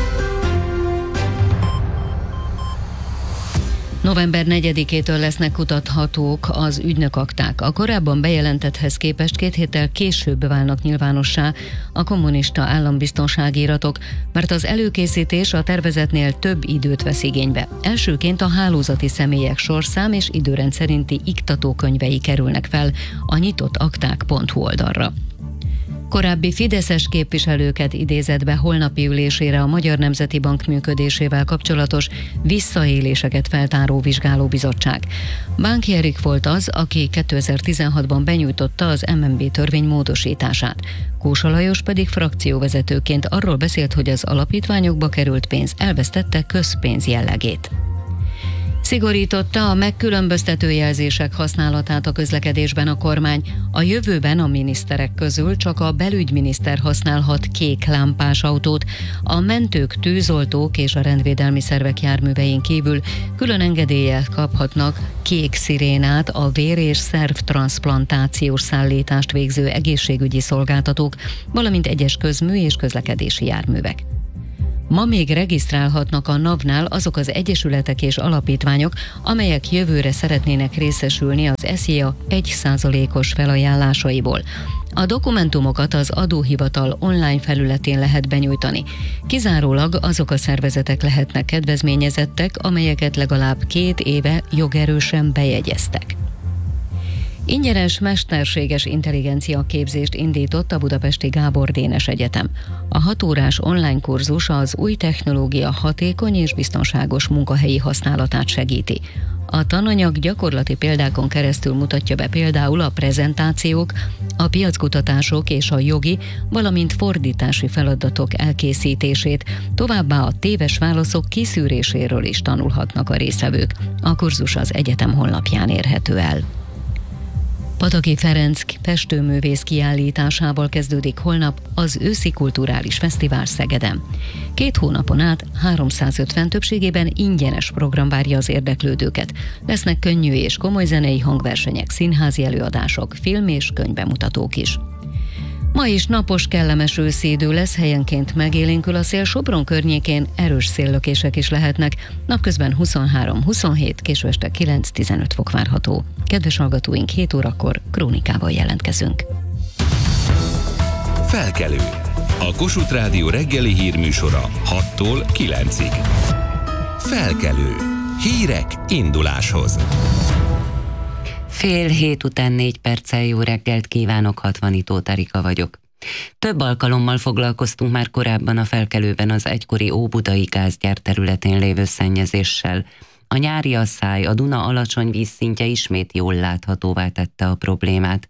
november negyedikétől lesznek kutathatók az ügynökakták. A korábban bejelentetthez képest két héttel később válnak nyilvánossá a kommunista állambiztonsági iratok, mert az előkészítés a tervezetnél több időt vesz igénybe. Elsőként a hálózati személyek sorszám és időrend szerinti iktatókönyvei kerülnek fel a nyitottakták pont hu oldalra. Korábbi fideszes képviselőket idézett be holnapi ülésére a Magyar Nemzeti Bank működésével kapcsolatos visszaéléseket feltáró vizsgálóbizottság. Bánki Erik volt az, aki kétezer-tizenhatban benyújtotta az em en bé törvény módosítását. Kósa Lajos pedig frakcióvezetőként arról beszélt, hogy az alapítványokba került pénz elvesztette közpénz jellegét. Szigorította a megkülönböztető jelzések használatát a közlekedésben a kormány. A jövőben a miniszterek közül csak a belügyminiszter használhat kék lámpás autót. A mentők, tűzoltók és a rendvédelmi szervek járművein kívül külön engedéllyel kaphatnak kék szirénát a vér- és szervtranszplantációs szállítást végző egészségügyi szolgáltatók, valamint egyes közmű és közlekedési járművek. Ma még regisztrálhatnak a navnál azok az egyesületek és alapítványok, amelyek jövőre szeretnének részesülni az es zé á egy százalékos felajánlásaiból. A dokumentumokat az adóhivatal online felületén lehet benyújtani. Kizárólag azok a szervezetek lehetnek kedvezményezettek, amelyeket legalább két éve jogerősen bejegyeztek. Ingyenes mesterséges intelligencia képzést indított a budapesti Gábor Dénes Egyetem. A hat órás online kurzus az új technológia hatékony és biztonságos munkahelyi használatát segíti. A tananyag gyakorlati példákon keresztül mutatja be például a prezentációk, a piackutatások és a jogi, valamint fordítási feladatok elkészítését, továbbá a téves válaszok kiszűréséről is tanulhatnak a résztvevők. A kurzus az egyetem honlapján érhető el. Pataki Ferenc festőművész kiállításával kezdődik holnap az őszi kulturális fesztivál Szegeden. Két hónapon át háromszázötven többségében ingyenes program várja az érdeklődőket. Lesznek könnyű és komoly zenei hangversenyek, színházi előadások, film és könyvbemutatók is. Ma is napos, kellemes őszi idő lesz, helyenként megélénkül a szél, Sopron környékén erős széllökések is lehetnek. Napközben huszonhárom huszonhét, késő este kilenc-tizenöt fok várható. Kedves hallgatóink, hét órakor krónikával jelentkezünk. Felkelő. A Kossuth Rádió reggeli hírműsora hattól kilencig. Felkelő. Hírek induláshoz. Fél hét után négy perccel jó reggelt kívánok, Hatvanitó Tarika vagyok. Több alkalommal foglalkoztunk már korábban a Felkelőben az egykori óbudai gázgyár területén lévő szennyezéssel. A nyári asszály, a Duna alacsony vízszintje ismét jól láthatóvá tette a problémát.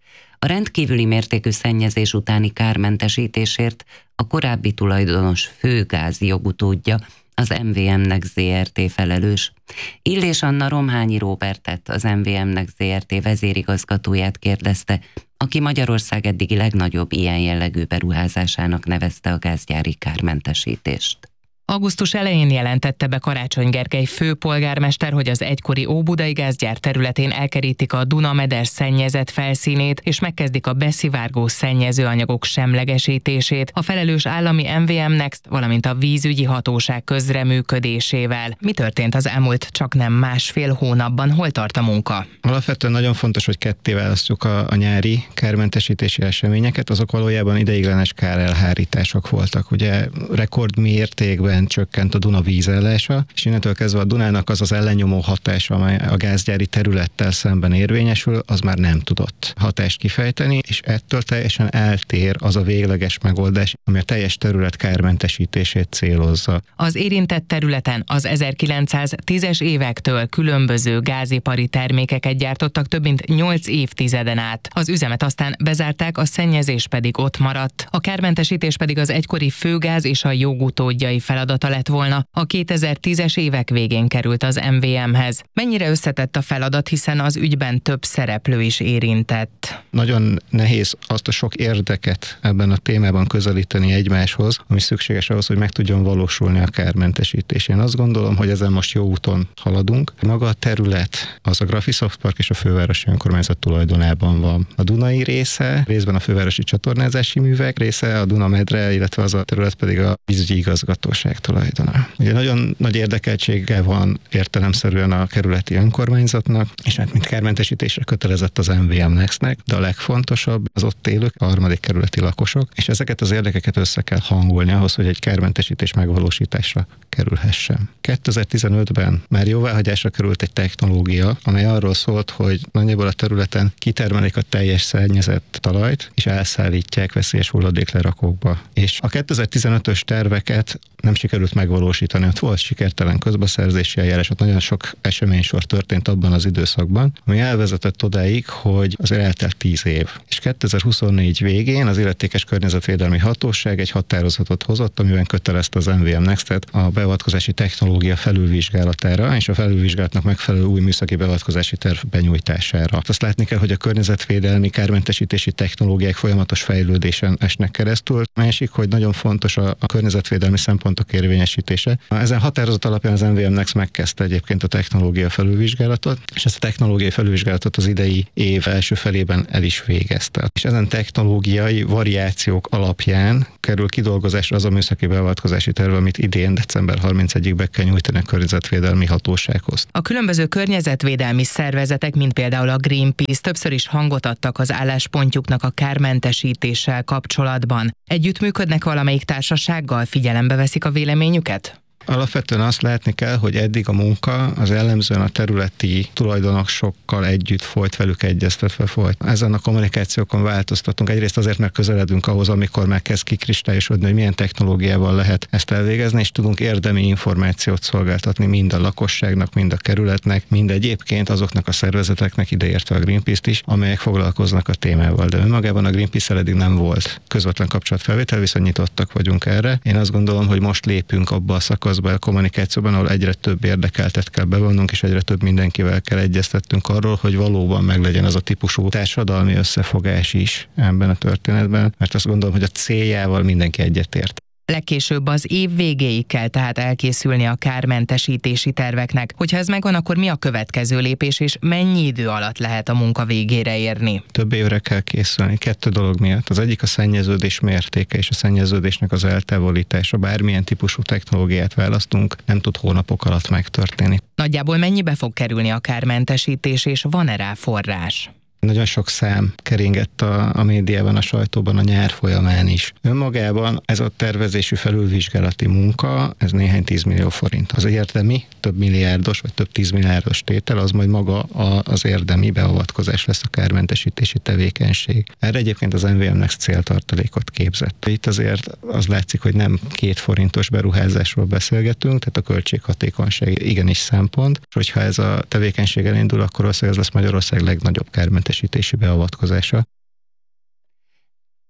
A rendkívüli mértékű szennyezés utáni kármentesítésért a korábbi tulajdonos főgázi jogutódja, az em vé em-nek zé er té felelős. Illés Anna Romhányi Róbertet, az em vé em-nek zé er té vezérigazgatóját kérdezte, aki Magyarország eddigi legnagyobb ilyen jellegű beruházásának nevezte a gázgyári kármentesítést. Augusztus elején jelentette be Karácsony Gergely főpolgármester, hogy az egykori óbudai gázgyár területén elkerítik a Duna-meder szennyezett felszínét, és megkezdik a beszivárgó szennyezőanyagok semlegesítését, a felelős állami em vé em Next, valamint a vízügyi hatóság közreműködésével. Mi történt az elmúlt csak nem másfél hónapban? Hol tart a munka? Alapvetően nagyon fontos, hogy ketté választjuk a, a nyári kármentesítési eseményeket, azok valójában ideiglenes kárelhárítások voltak. Ugye rekordmértékben csökkent a Duna vízállása, és innentől kezdve a Dunának az az ellennyomó hatása, amely a gázgyári területtel szemben érvényesül, az már nem tudott hatást kifejteni, és ettől teljesen eltér az a végleges megoldás, ami a teljes terület kármentesítését célozza. Az érintett területen az ezerkilencszáztízes évektől különböző gázipari termékeket gyártottak több mint nyolc évtizeden át. Az üzemet aztán bezárták, a szennyezés pedig ott maradt. A kármentesítés pedig az egykori főgáz és a jogutódjai feladata lett volna, a kétezer-tízes évek végén került az em vé em-hez. Mennyire összetett a feladat, hiszen az ügyben több szereplő is érintett? Nagyon nehéz azt a sok érdeket ebben a témában közelíteni egymáshoz, ami szükséges ahhoz, hogy meg tudjon valósulni a kármentesítés. Én azt gondolom, hogy ezen most jó úton haladunk. Maga a terület az a Graphisoft Park és a fővárosi önkormányzat tulajdonában van. A Dunai része, részben a fővárosi csatornázási művek része, a Duna-medre, illetve az a terület pedig a vízügyi igazgatóság tulajdona. Ugye nagyon nagy érdekeltsége van értelemszerűen a kerületi önkormányzatnak, és hát mint kármentesítésre kötelezett az em vé em Nextnek, de a legfontosabb az ott élők, a harmadik kerületi lakosok, és ezeket az érdekeket össze kell hangolni ahhoz, hogy egy kármentesítés megvalósításra kerülhessen. kétezer-tizenötben már jóváhagyásra került egy technológia, amely arról szólt, hogy nagyjából a területen kitermelik a teljes szennyezett talajt, és elszállítják veszélyes hulladéklerakókba. És a kétezer-tizenötös terveket nem sikerült megvalósítani. Ott volt sikertelen közbeszerzési eljárás, ott nagyon sok eseménysor történt abban az időszakban, ami elvezetett odáig, hogy azért eltelt tíz év. És kétezer-huszonnégy végén az illetékes környezetvédelmi hatóság egy határozatot hozott, amiben kötelezte az em vé em Nextet a beavatkozási technológia felülvizsgálatára, és a felülvizsgálatnak megfelelő új műszaki beavatkozási terv benyújtására. Azt látni kell, hogy a környezetvédelmi kármentesítési technológiák folyamatos fejlődésen esnek keresztül. Másik, hogy nagyon fontos a, a környezetvédelmi szempontok érvényesítése. Ezen határozat alapján az em vé em Next megkezdte egyébként a technológia felülvizsgálatot, és ezt a technológiai felülvizsgálatot az idei év első felében el is végezte. És ezen technológiai variációk alapján kerül kidolgozásra az a műszaki beavatkozási terv, amit idén december harmincegyedikéig be kell nyújtani a környezetvédelmi hatósághoz. A különböző környezetvédelmi szervezetek, mint például a Greenpeace, többször is hangot adtak az álláspontjuknak a kármentesítéssel kapcsolatban. Együttműködnek valamelyik társasággal, figyelembe veszik a véleményüket? Alapvetően azt látni kell, hogy eddig a munka az jellemzően a területi tulajdonosokkal együtt folyt, velük egyeztetve folyt. Ezen a kommunikációkon változtatunk. Egyrészt azért, mert közeledünk ahhoz, amikor már kezd kikristályosodni, hogy milyen technológiával lehet ezt elvégezni, és tudunk érdemi információt szolgáltatni mind a lakosságnak, mind a kerületnek, mind egyébként azoknak a szervezeteknek, ideértve a Greenpeace-t is, amelyek foglalkoznak a témával. De önmagában a Greenpeace-el eddig nem volt közvetlen kapcsolatfelvétel, viszont nyitottak vagyunk erre. Én azt gondolom, hogy most lépünk abba a szakaszba, a kommunikációban, ahol egyre több érdekeltet kell bevonnunk, és egyre több mindenkivel kell egyeztettünk arról, hogy valóban meglegyen az a típusú társadalmi összefogás is ebben a történetben, mert azt gondolom, hogy a céljával mindenki egyetért. Legkésőbb az év végéig kell tehát elkészülni a kármentesítési terveknek. Hogyha ez megvan, akkor mi a következő lépés, és mennyi idő alatt lehet a munka végére érni? Több évre kell készülni, kettő dolog miatt. Az egyik a szennyeződés mértéke és a szennyeződésnek az eltávolítása. Bármilyen típusú technológiát választunk, nem tud hónapok alatt megtörténni. Nagyjából mennyibe fog kerülni a kármentesítés, és van-e rá forrás? Nagyon sok szám keringett a, a médiában, a sajtóban a nyár folyamán is. Önmagában ez a tervezésű felülvizsgálati munka, ez néhány tízmillió forint. Az érdemi, több milliárdos vagy több tízmilliárdos tétel, az majd maga a, az érdemi beavatkozás lesz a kármentesítési tevékenység. Erre egyébként az em vé em Next céltartalékot képzett. Itt azért az látszik, hogy nem két forintos beruházásról beszélgetünk, tehát a költséghatékonyság igenis szempont, és hogyha ez a tevékenység elindul, akkor valószínűleg ez lesz Magyarország legnagyobb kármentesítési beavatkozása.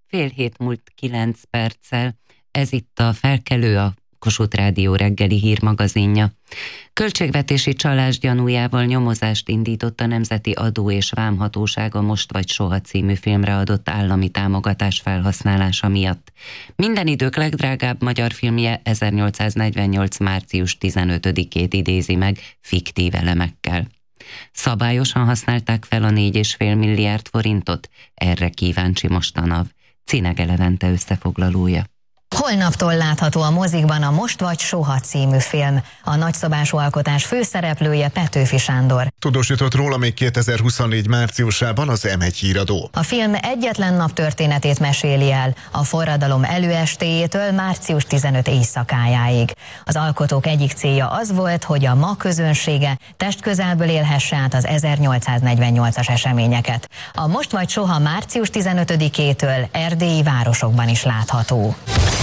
Fél hét múlt kilenc perccel. Ez itt a Felkelő, a Kossuth Rádió reggeli hírmagazinja. Költségvetési csalás gyanújával nyomozást indított a Nemzeti Adó és Vámhatóság a Most vagy Soha című filmre adott állami támogatás felhasználása miatt. Minden idők legdrágább magyar filmje ezernyolcszáznegyvennyolc. március tizenötödikét idézi meg fiktív elemekkel. Szabályosan használták fel a négy és fél milliárd forintot? Erre kíváncsi most a NAV. Cinege Levente összefoglalója. Holnaptól látható a mozikban a Most vagy Soha című film. A nagyszabású alkotás főszereplője Petőfi Sándor. Tudósított róla még kétezer-huszonnégy márciusában az em egy híradó. A film egyetlen nap történetét meséli el, a forradalom előestéjétől március tizenötödike éjszakájáig. Az alkotók egyik célja az volt, hogy a ma közönsége testközelből élhesse át az ezernyolcszáznegyvennyolcas eseményeket. A Most vagy Soha március tizenötödikétől erdélyi városokban is látható.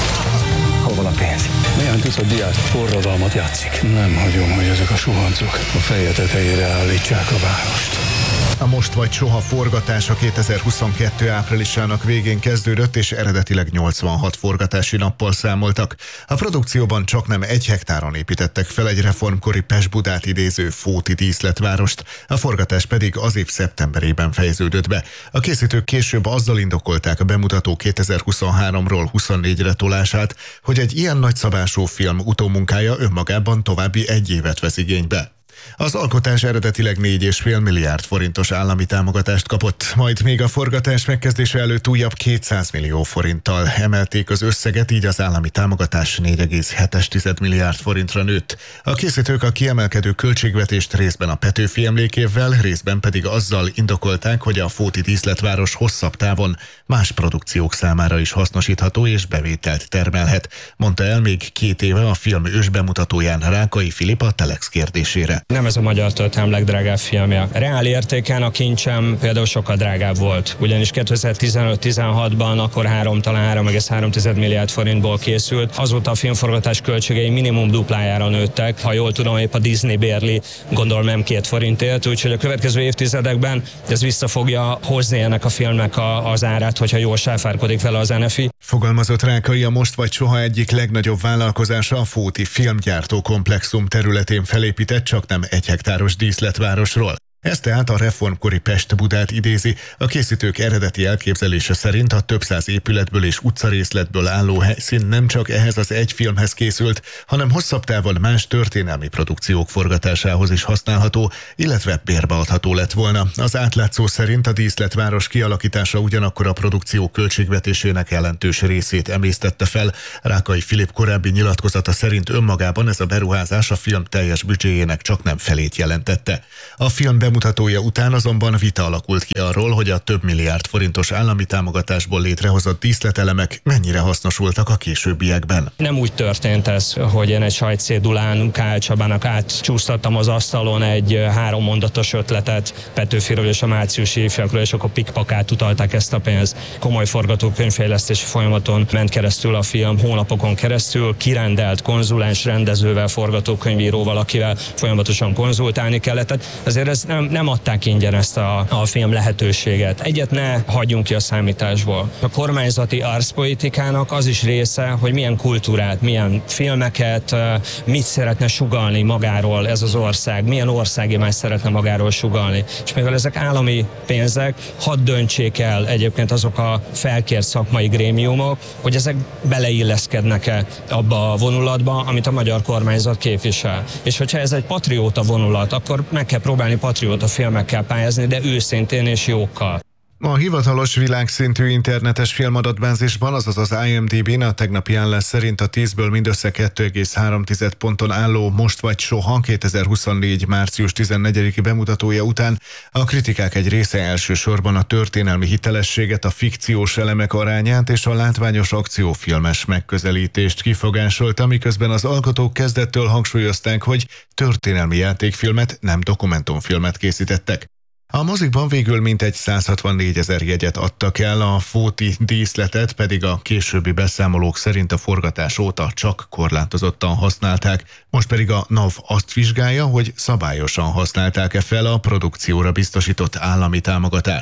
Hol van a pénz? Milyen tucat diák forradalmat játszik? Nem hagyom, hogy ezek a suhancok a feje tetejére állítsák a várost. A Most vagy Soha forgatása kétezer-huszonkettő áprilisának végén kezdődött, és eredetileg nyolcvanhat forgatási nappal számoltak. A produkcióban csaknem egy hektáron építettek fel egy reformkori Pest-Budát idéző fóti díszletvárost, a forgatás pedig az év szeptemberében fejeződött be. A készítők később azzal indokolták a bemutató kétezer-huszonháromról huszonnégyre tolását, hogy egy ilyen nagyszabású film utómunkája önmagában további egy évet vesz igénybe. Az alkotás eredetileg négy és fél milliárd forintos állami támogatást kapott, majd még a forgatás megkezdése előtt újabb kétszáz millió forinttal emelték az összeget, így az állami támogatás négy egész hét milliárd forintra nőtt. A készítők a kiemelkedő költségvetést részben a Petőfi emlékévvel, részben pedig azzal indokolták, hogy a fóti díszletváros hosszabb távon más produkciók számára is hasznosítható és bevételt termelhet, mondta el még két éve a film ősbemutatóján Rákai Filip a Telex kérdésére. Nem ez a magyar történelem legdrágább filmje. Reál értéken a Kincsem például sokkal drágább volt, ugyanis kétezer-tizenöt-tizenhatban akkor három, talán három egész három milliárd forintból készült. Azóta a filmforgatás költségei minimum duplájára nőttek. Ha jól tudom, épp a Disney bérli, gondolom nem két forintért, úgyhogy a következő évtizedekben ez vissza fogja hozni ennek a filmnek a, az árát, hogyha jól sáfárkodik vele az en ef i. Fogalmazott Rákai, a Most vagy Soha egyik legnagyobb vállalkozása a fóti filmgyártó komplexum területén felépített csaknem egy hektáros díszletvárosról. Ez tehát a reformkori Pest-Budát idézi. A készítők eredeti elképzelése szerint a több száz épületből és utcarészletből álló helyszín nem csak ehhez az egy filmhez készült, hanem hosszabb távon más történelmi produkciók forgatásához is használható, illetve bérbeadható lett volna. Az átlátszó szerint a díszletváros kialakítása ugyanakkor a produkció költségvetésének jelentős részét emésztette fel. Rákai Filip korábbi nyilatkozata szerint önmagában ez a beruházás a film teljes büdzséjének csaknem felét jelentette. A film bemutatója után azonban vita alakult ki arról, hogy a több milliárd forintos állami támogatásból létrehozott díszletelemek mennyire hasznosultak a későbbiekben. Nem úgy történt ez, hogy én egy sajtcédulán Kál Csabának átcsúsztattam az asztalon egy három mondatos ötletet Petőfiről és a márciusi évfilmekről, és akkor pikpakát utalták ezt a pénzt. Komoly forgatókönyvfejlesztési folyamaton ment keresztül a film, hónapokon keresztül, kirendelt konzulens rendezővel, forgatókönyvíróval, akivel folyamatosan konzultálni kellett. Tehát azért ez nem, nem adták ingyen ezt a, a film lehetőséget. Egyet ne hagyjunk ki a számításból. A kormányzati arszpolitikának az is része, hogy milyen kultúrát, milyen filmeket, mit szeretne sugallni magáról ez az ország, milyen országimás szeretne magáról sugallni. És mivel ezek állami pénzek, hadd döntsék el egyébként azok a felkért szakmai grémiumok, hogy ezek beleilleszkednek-e abba a vonulatba, amit a magyar kormányzat képvisel. És hogyha ez egy patrióta vonulat, akkor meg kell próbálni patrióta filmekkel pályázni, de őszintén és jókkal. A hivatalos világszintű internetes filmadatbázisban, azaz az i em dé bén a tegnapi állás szerint a tízből mindössze kettő egész három ponton álló Most vagy Soha kétezer-huszonnégy. március tizennegyedike bemutatója után a kritikák egy része elsősorban a történelmi hitelességet, a fikciós elemek arányát és a látványos akciófilmes megközelítést kifogásolta, miközben az alkotók kezdettől hangsúlyozták, hogy történelmi játékfilmet, nem dokumentumfilmet készítettek. A mozikban végül mintegy száz hatvannégy ezer jegyet adtak el, a fóti díszletet pedig a későbbi beszámolók szerint a forgatás óta csak korlátozottan használták, most pedig a NAV azt vizsgálja, hogy szabályosan használták-e fel a produkcióra biztosított állami támogatást.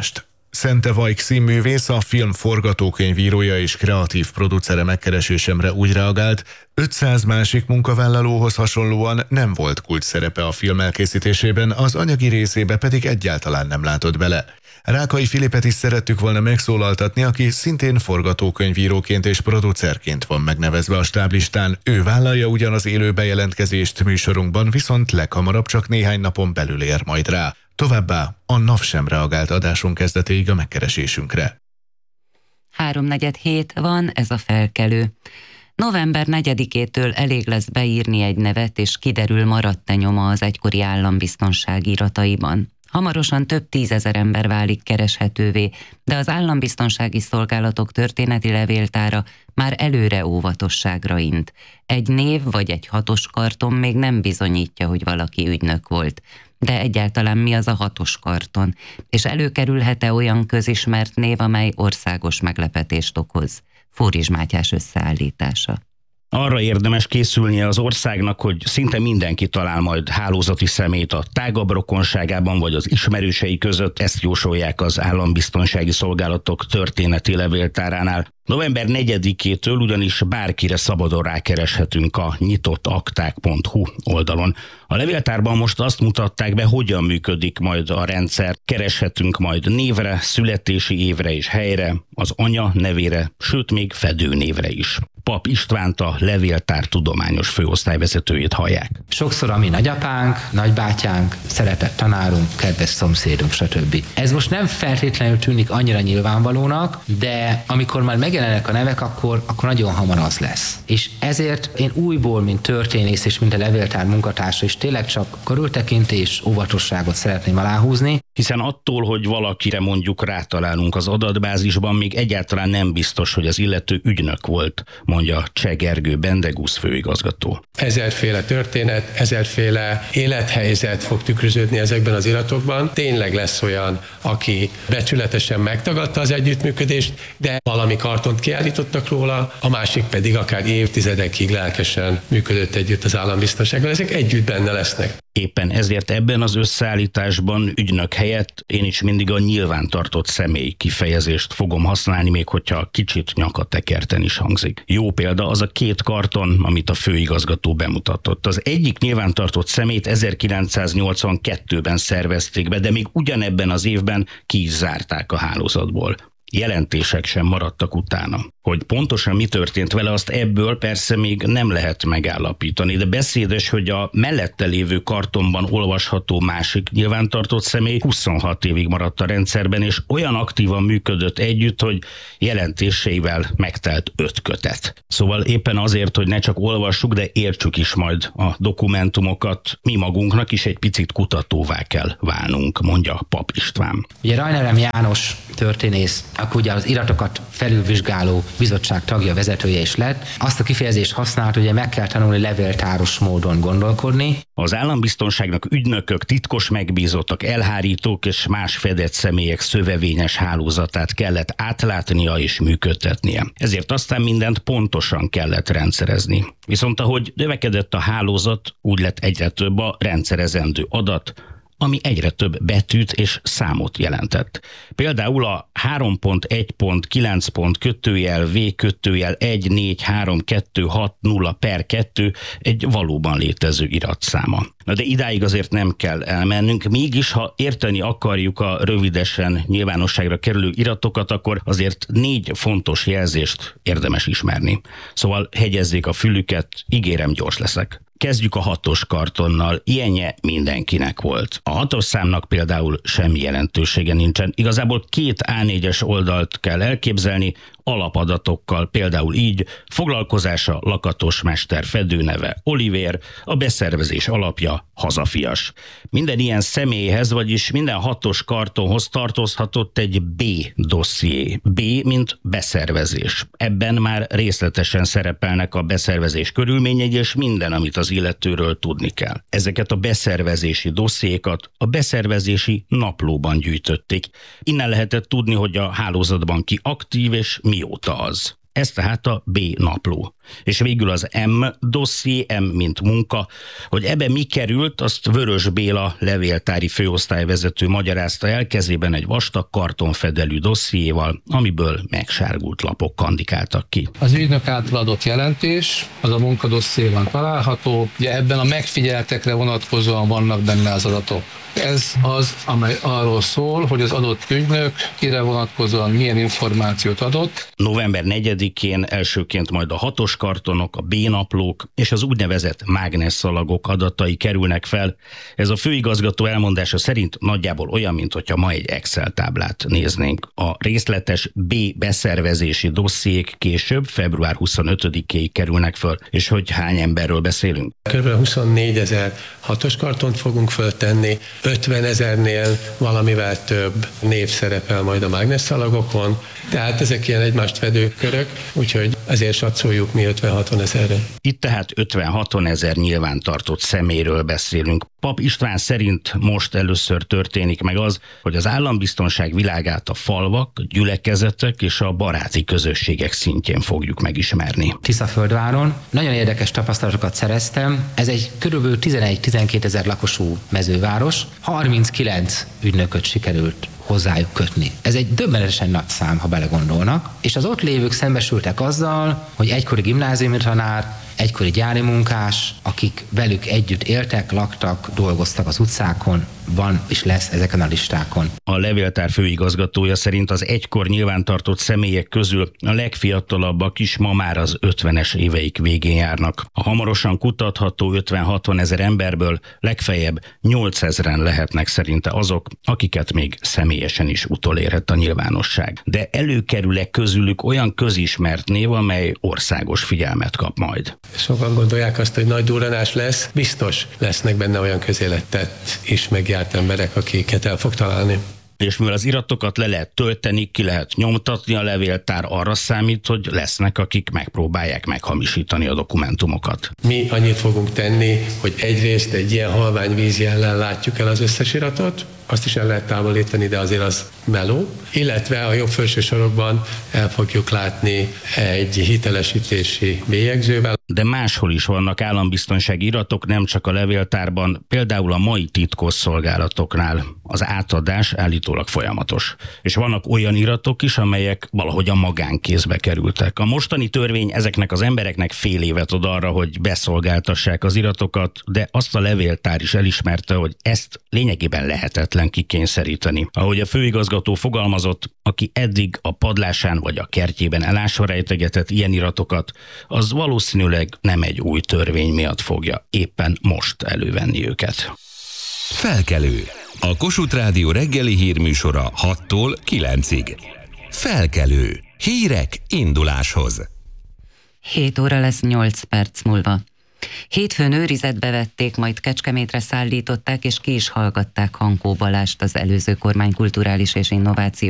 Szente Vajk színművész, a film forgatókönyvírója és kreatív producere megkeresésemre úgy reagált, ötszáz másik munkavállalóhoz hasonlóan nem volt kulcs szerepe a film elkészítésében, az anyagi részébe pedig egyáltalán nem látott bele. Rákai Filipet is szerettük volna megszólaltatni, aki szintén forgatókönyvíróként és producerként van megnevezve a stáblistán. Ő vállalja ugyan az élő bejelentkezést műsorunkban, viszont leghamarabb csak néhány napon belül ér majd rá. Továbbá a NAV sem reagált adásunk kezdetéig a megkeresésünkre. Háromnegyed hét van, ez a felkelő. November negyedikétől elég lesz beírni egy nevet, és kiderül, maradt-e nyoma az egykori állambiztonság irataiban. Hamarosan több tízezer ember válik kereshetővé, de az állambiztonsági szolgálatok történeti levéltára már előre óvatosságra int. Egy név vagy egy hatos karton még nem bizonyítja, hogy valaki ügynök volt. De egyáltalán mi az a hatos karton? És előkerülhet-e olyan közismert név, amely országos meglepetést okoz? Fóris Mátyás összeállítása. Arra érdemes készülnie az országnak, hogy szinte mindenki talál majd hálózati szemét a tágabb rokonságában vagy az ismerősei között, ezt jósolják az állambiztonsági szolgálatok történeti levéltáránál. November negyedikétől ugyanis bárkire szabadon rákereshetünk a nyitottakták pont hu oldalon. A levéltárban most azt mutatták be, hogyan működik majd a rendszer. Kereshetünk majd névre, születési évre és helyre, az anya nevére, sőt még fedőnévre is. Pap Istvánt, a levéltár tudományos főosztályvezetőjét hallják. Sokszor a mi nagyapánk, nagybátyánk, szeretett tanárunk, kedves szomszédunk, stb. Ez most nem feltétlenül tűnik annyira nyilvánvalónak, de amikor már megjelennek a nevek, akkor, akkor nagyon hamar az lesz. És ezért én újból, mint történész és mint a levéltár munkatársa is tényleg csak körültekintés, óvatosságot szeretném aláhúzni. Hiszen attól, hogy valakire mondjuk rátalálunk az adatbázisban, még egyáltalán nem biztos, hogy az illető ügynök volt, mondja Cseh Gergő Bendegusz főigazgató. Ezerféle történet, ezerféle élethelyzet fog tükröződni ezekben az iratokban. Tényleg lesz olyan, aki becsületesen megtagadta az együttműködést, de valami kartont kiállítottak róla, a másik pedig akár évtizedekig lelkesen működött együtt az állambiztonsággal. Ezek együtt benne lesznek. Éppen ezért ebben az összeállításban ügynök helyett én is mindig a nyilvántartott személy kifejezést fogom használni, még hogyha kicsit nyakatekerten is hangzik. Jó példa az a két karton, amit a főigazgató bemutatott. Az egyik nyilvántartott személyt ezerkilencszáznyolcvankettőben szervezték be, de még ugyanebben az évben ki is zárták a hálózatból. Jelentések sem maradtak utána. Hogy pontosan mi történt vele, azt ebből persze még nem lehet megállapítani, de beszédes, hogy a mellette lévő kartonban olvasható másik nyilvántartott személy huszonhat évig maradt a rendszerben, és olyan aktívan működött együtt, hogy jelentéseivel megtelt öt kötet. Szóval éppen azért, hogy ne csak olvassuk, de értsük is majd a dokumentumokat, mi magunknak is egy picit kutatóvá kell válnunk, mondja Pap István. Ugye Rajnerem János történész, akkor ugye az iratokat felülvizsgáló bizottság tagja, vezetője is lett. Azt a kifejezést használt, hogy meg kell tanulni levéltáros módon gondolkodni. Az állambiztonságnak ügynökök, titkos megbízottak, elhárítók és más fedett személyek szövevényes hálózatát kellett átlátnia és működtetnie. Ezért aztán mindent pontosan kellett rendszerezni. Viszont ahogy növekedett a hálózat, úgy lett egyre több a rendszerezendő adat, ami egyre több betűt és számot jelentett. Például a három pont egy pont kilenc pont kötőjel V kötőjel egy négy három kettő hat nulla per kettő egy valóban létező iratszáma. Na de idáig azért nem kell elmennünk, mégis ha érteni akarjuk a rövidesen nyilvánosságra kerülő iratokat, akkor azért négy fontos jelzést érdemes ismerni. Szóval hegyezzék a fülüket, ígérem, gyors leszek. Kezdjük a hatos kartonnal, ilyenje mindenkinek volt. A hatos számnak például semmi jelentősége nincsen. Igazából két á négyes oldalt kell elképzelni, alapadatokkal, például így: foglalkozása lakatosmester, fedőneve Olivér, a beszervezés alapja hazafias. Minden ilyen személyhez, vagyis minden hatos kartonhoz tartozhatott egy B dosszié. B, mint beszervezés. Ebben már részletesen szerepelnek a beszervezés körülményei és minden, amit az illetőről tudni kell. Ezeket a beszervezési dossziékat a beszervezési naplóban gyűjtötték. Innen lehetett tudni, hogy a hálózatban ki aktív és mióta az. Ez tehát a B napló. És végül az M dosszié, M mint munka, hogy ebbe mi került, azt Vörös Béla levéltári főosztályvezető magyarázta el, kezében egy vastag kartonfedelű dossziéval, amiből megsárgult lapok kandikáltak ki. Az ügynök által adott jelentés, az a munkadossziéban található, ugye ebben a megfigyeltekre vonatkozóan vannak benne az adatok. Ez az, amely arról szól, hogy az adott ügynök kire vonatkozóan milyen információt adott. November negyedikén elsőként majd a hatos kartonok, a B-naplók és az úgynevezett mágnesszalagok adatai kerülnek fel. Ez a főigazgató elmondása szerint nagyjából olyan, mint hogyha ma egy Excel táblát néznénk. A részletes B beszervezési dossziék később, február huszonötödikéig kerülnek föl. És hogy hány emberről beszélünk? Körülbelül huszonnégyezer hatos kartont fogunk föltenni, ötvenezernél valamivel több név szerepel majd a mágnesszalagokon, tehát ezek ilyen egymást vedő körök, úgyhogy ezért satszoljuk mi ötven-hatvan ezerre. Itt tehát ötven-hatvan ezer nyilvántartott személyről beszélünk. Pap István szerint most először történik meg az, hogy az állambiztonság világát a falvak, gyülekezetek és a baráti közösségek szintjén fogjuk megismerni. Tiszaföldváron nagyon érdekes tapasztalatokat szereztem. Ez egy körülbelül tizenegy-tizenkét ezer lakosú mezőváros. harminckilenc ügynököt sikerült hozzájuk kötni. Ez egy döbbenetesen nagy szám, ha belegondolnak, és az ott lévők szembesültek azzal, hogy egykori gimnáziumi tanár, egykori gyári munkás, akik velük együtt éltek, laktak, dolgoztak az utcákon, van és lesz ezeken a listákon. A levéltár főigazgatója szerint az egykor nyilvántartott személyek közül a legfiatalabbak is ma már az ötvenes éveik végén járnak. A hamarosan kutatható ötven-hatvan ezer emberből legfeljebb nyolcezren lehetnek szerinte azok, akiket még személyesen is utolérhet a nyilvánosság. De előkerül-e közülük olyan közismert név, amely országos figyelmet kap majd? Sokan gondolják azt, hogy nagy durranás lesz, biztos lesznek benne olyan közéletet is megjárt emberek, akiket el fog találni. És mivel az iratokat le lehet tölteni, ki lehet nyomtatni, a levéltár arra számít, hogy lesznek, akik megpróbálják meghamisítani a dokumentumokat. Mi annyit fogunk tenni, hogy egyrészt egy ilyen halvány vízjellel látjuk el az összes iratot, azt is el lehet távolítani, de azért az meló. Illetve a jobb felső sorokban el fogjuk látni egy hitelesítési bélyegzővel. De máshol is vannak állambiztonsági iratok, nem csak a levéltárban, például a mai titkosszolgálatoknál. Az átadás állítólag folyamatos. És vannak olyan iratok is, amelyek valahogy a magánkézbe kerültek. A mostani törvény ezeknek az embereknek fél évet ad arra, hogy beszolgáltassák az iratokat, de azt a levéltár is elismerte, hogy ezt lényegében lehetetlen kikényszeríteni. Ahogy a főigazgató fogalmazott, aki eddig a padlásán vagy a kertjében elásva rejtegetett ilyen iratokat, az valószínűleg nem egy új törvény miatt fogja éppen most elővenni őket. Felkelő. A Kossuth Rádió reggeli hírműsora hattól kilencig. Felkelő. Hírek induláshoz. hét óra lesz nyolc perc múlva. Hétfőn őrizetbe vették, majd Kecskemétre szállították és ki is hallgatták Hankó Balást, az előző kormány kulturális és innovációs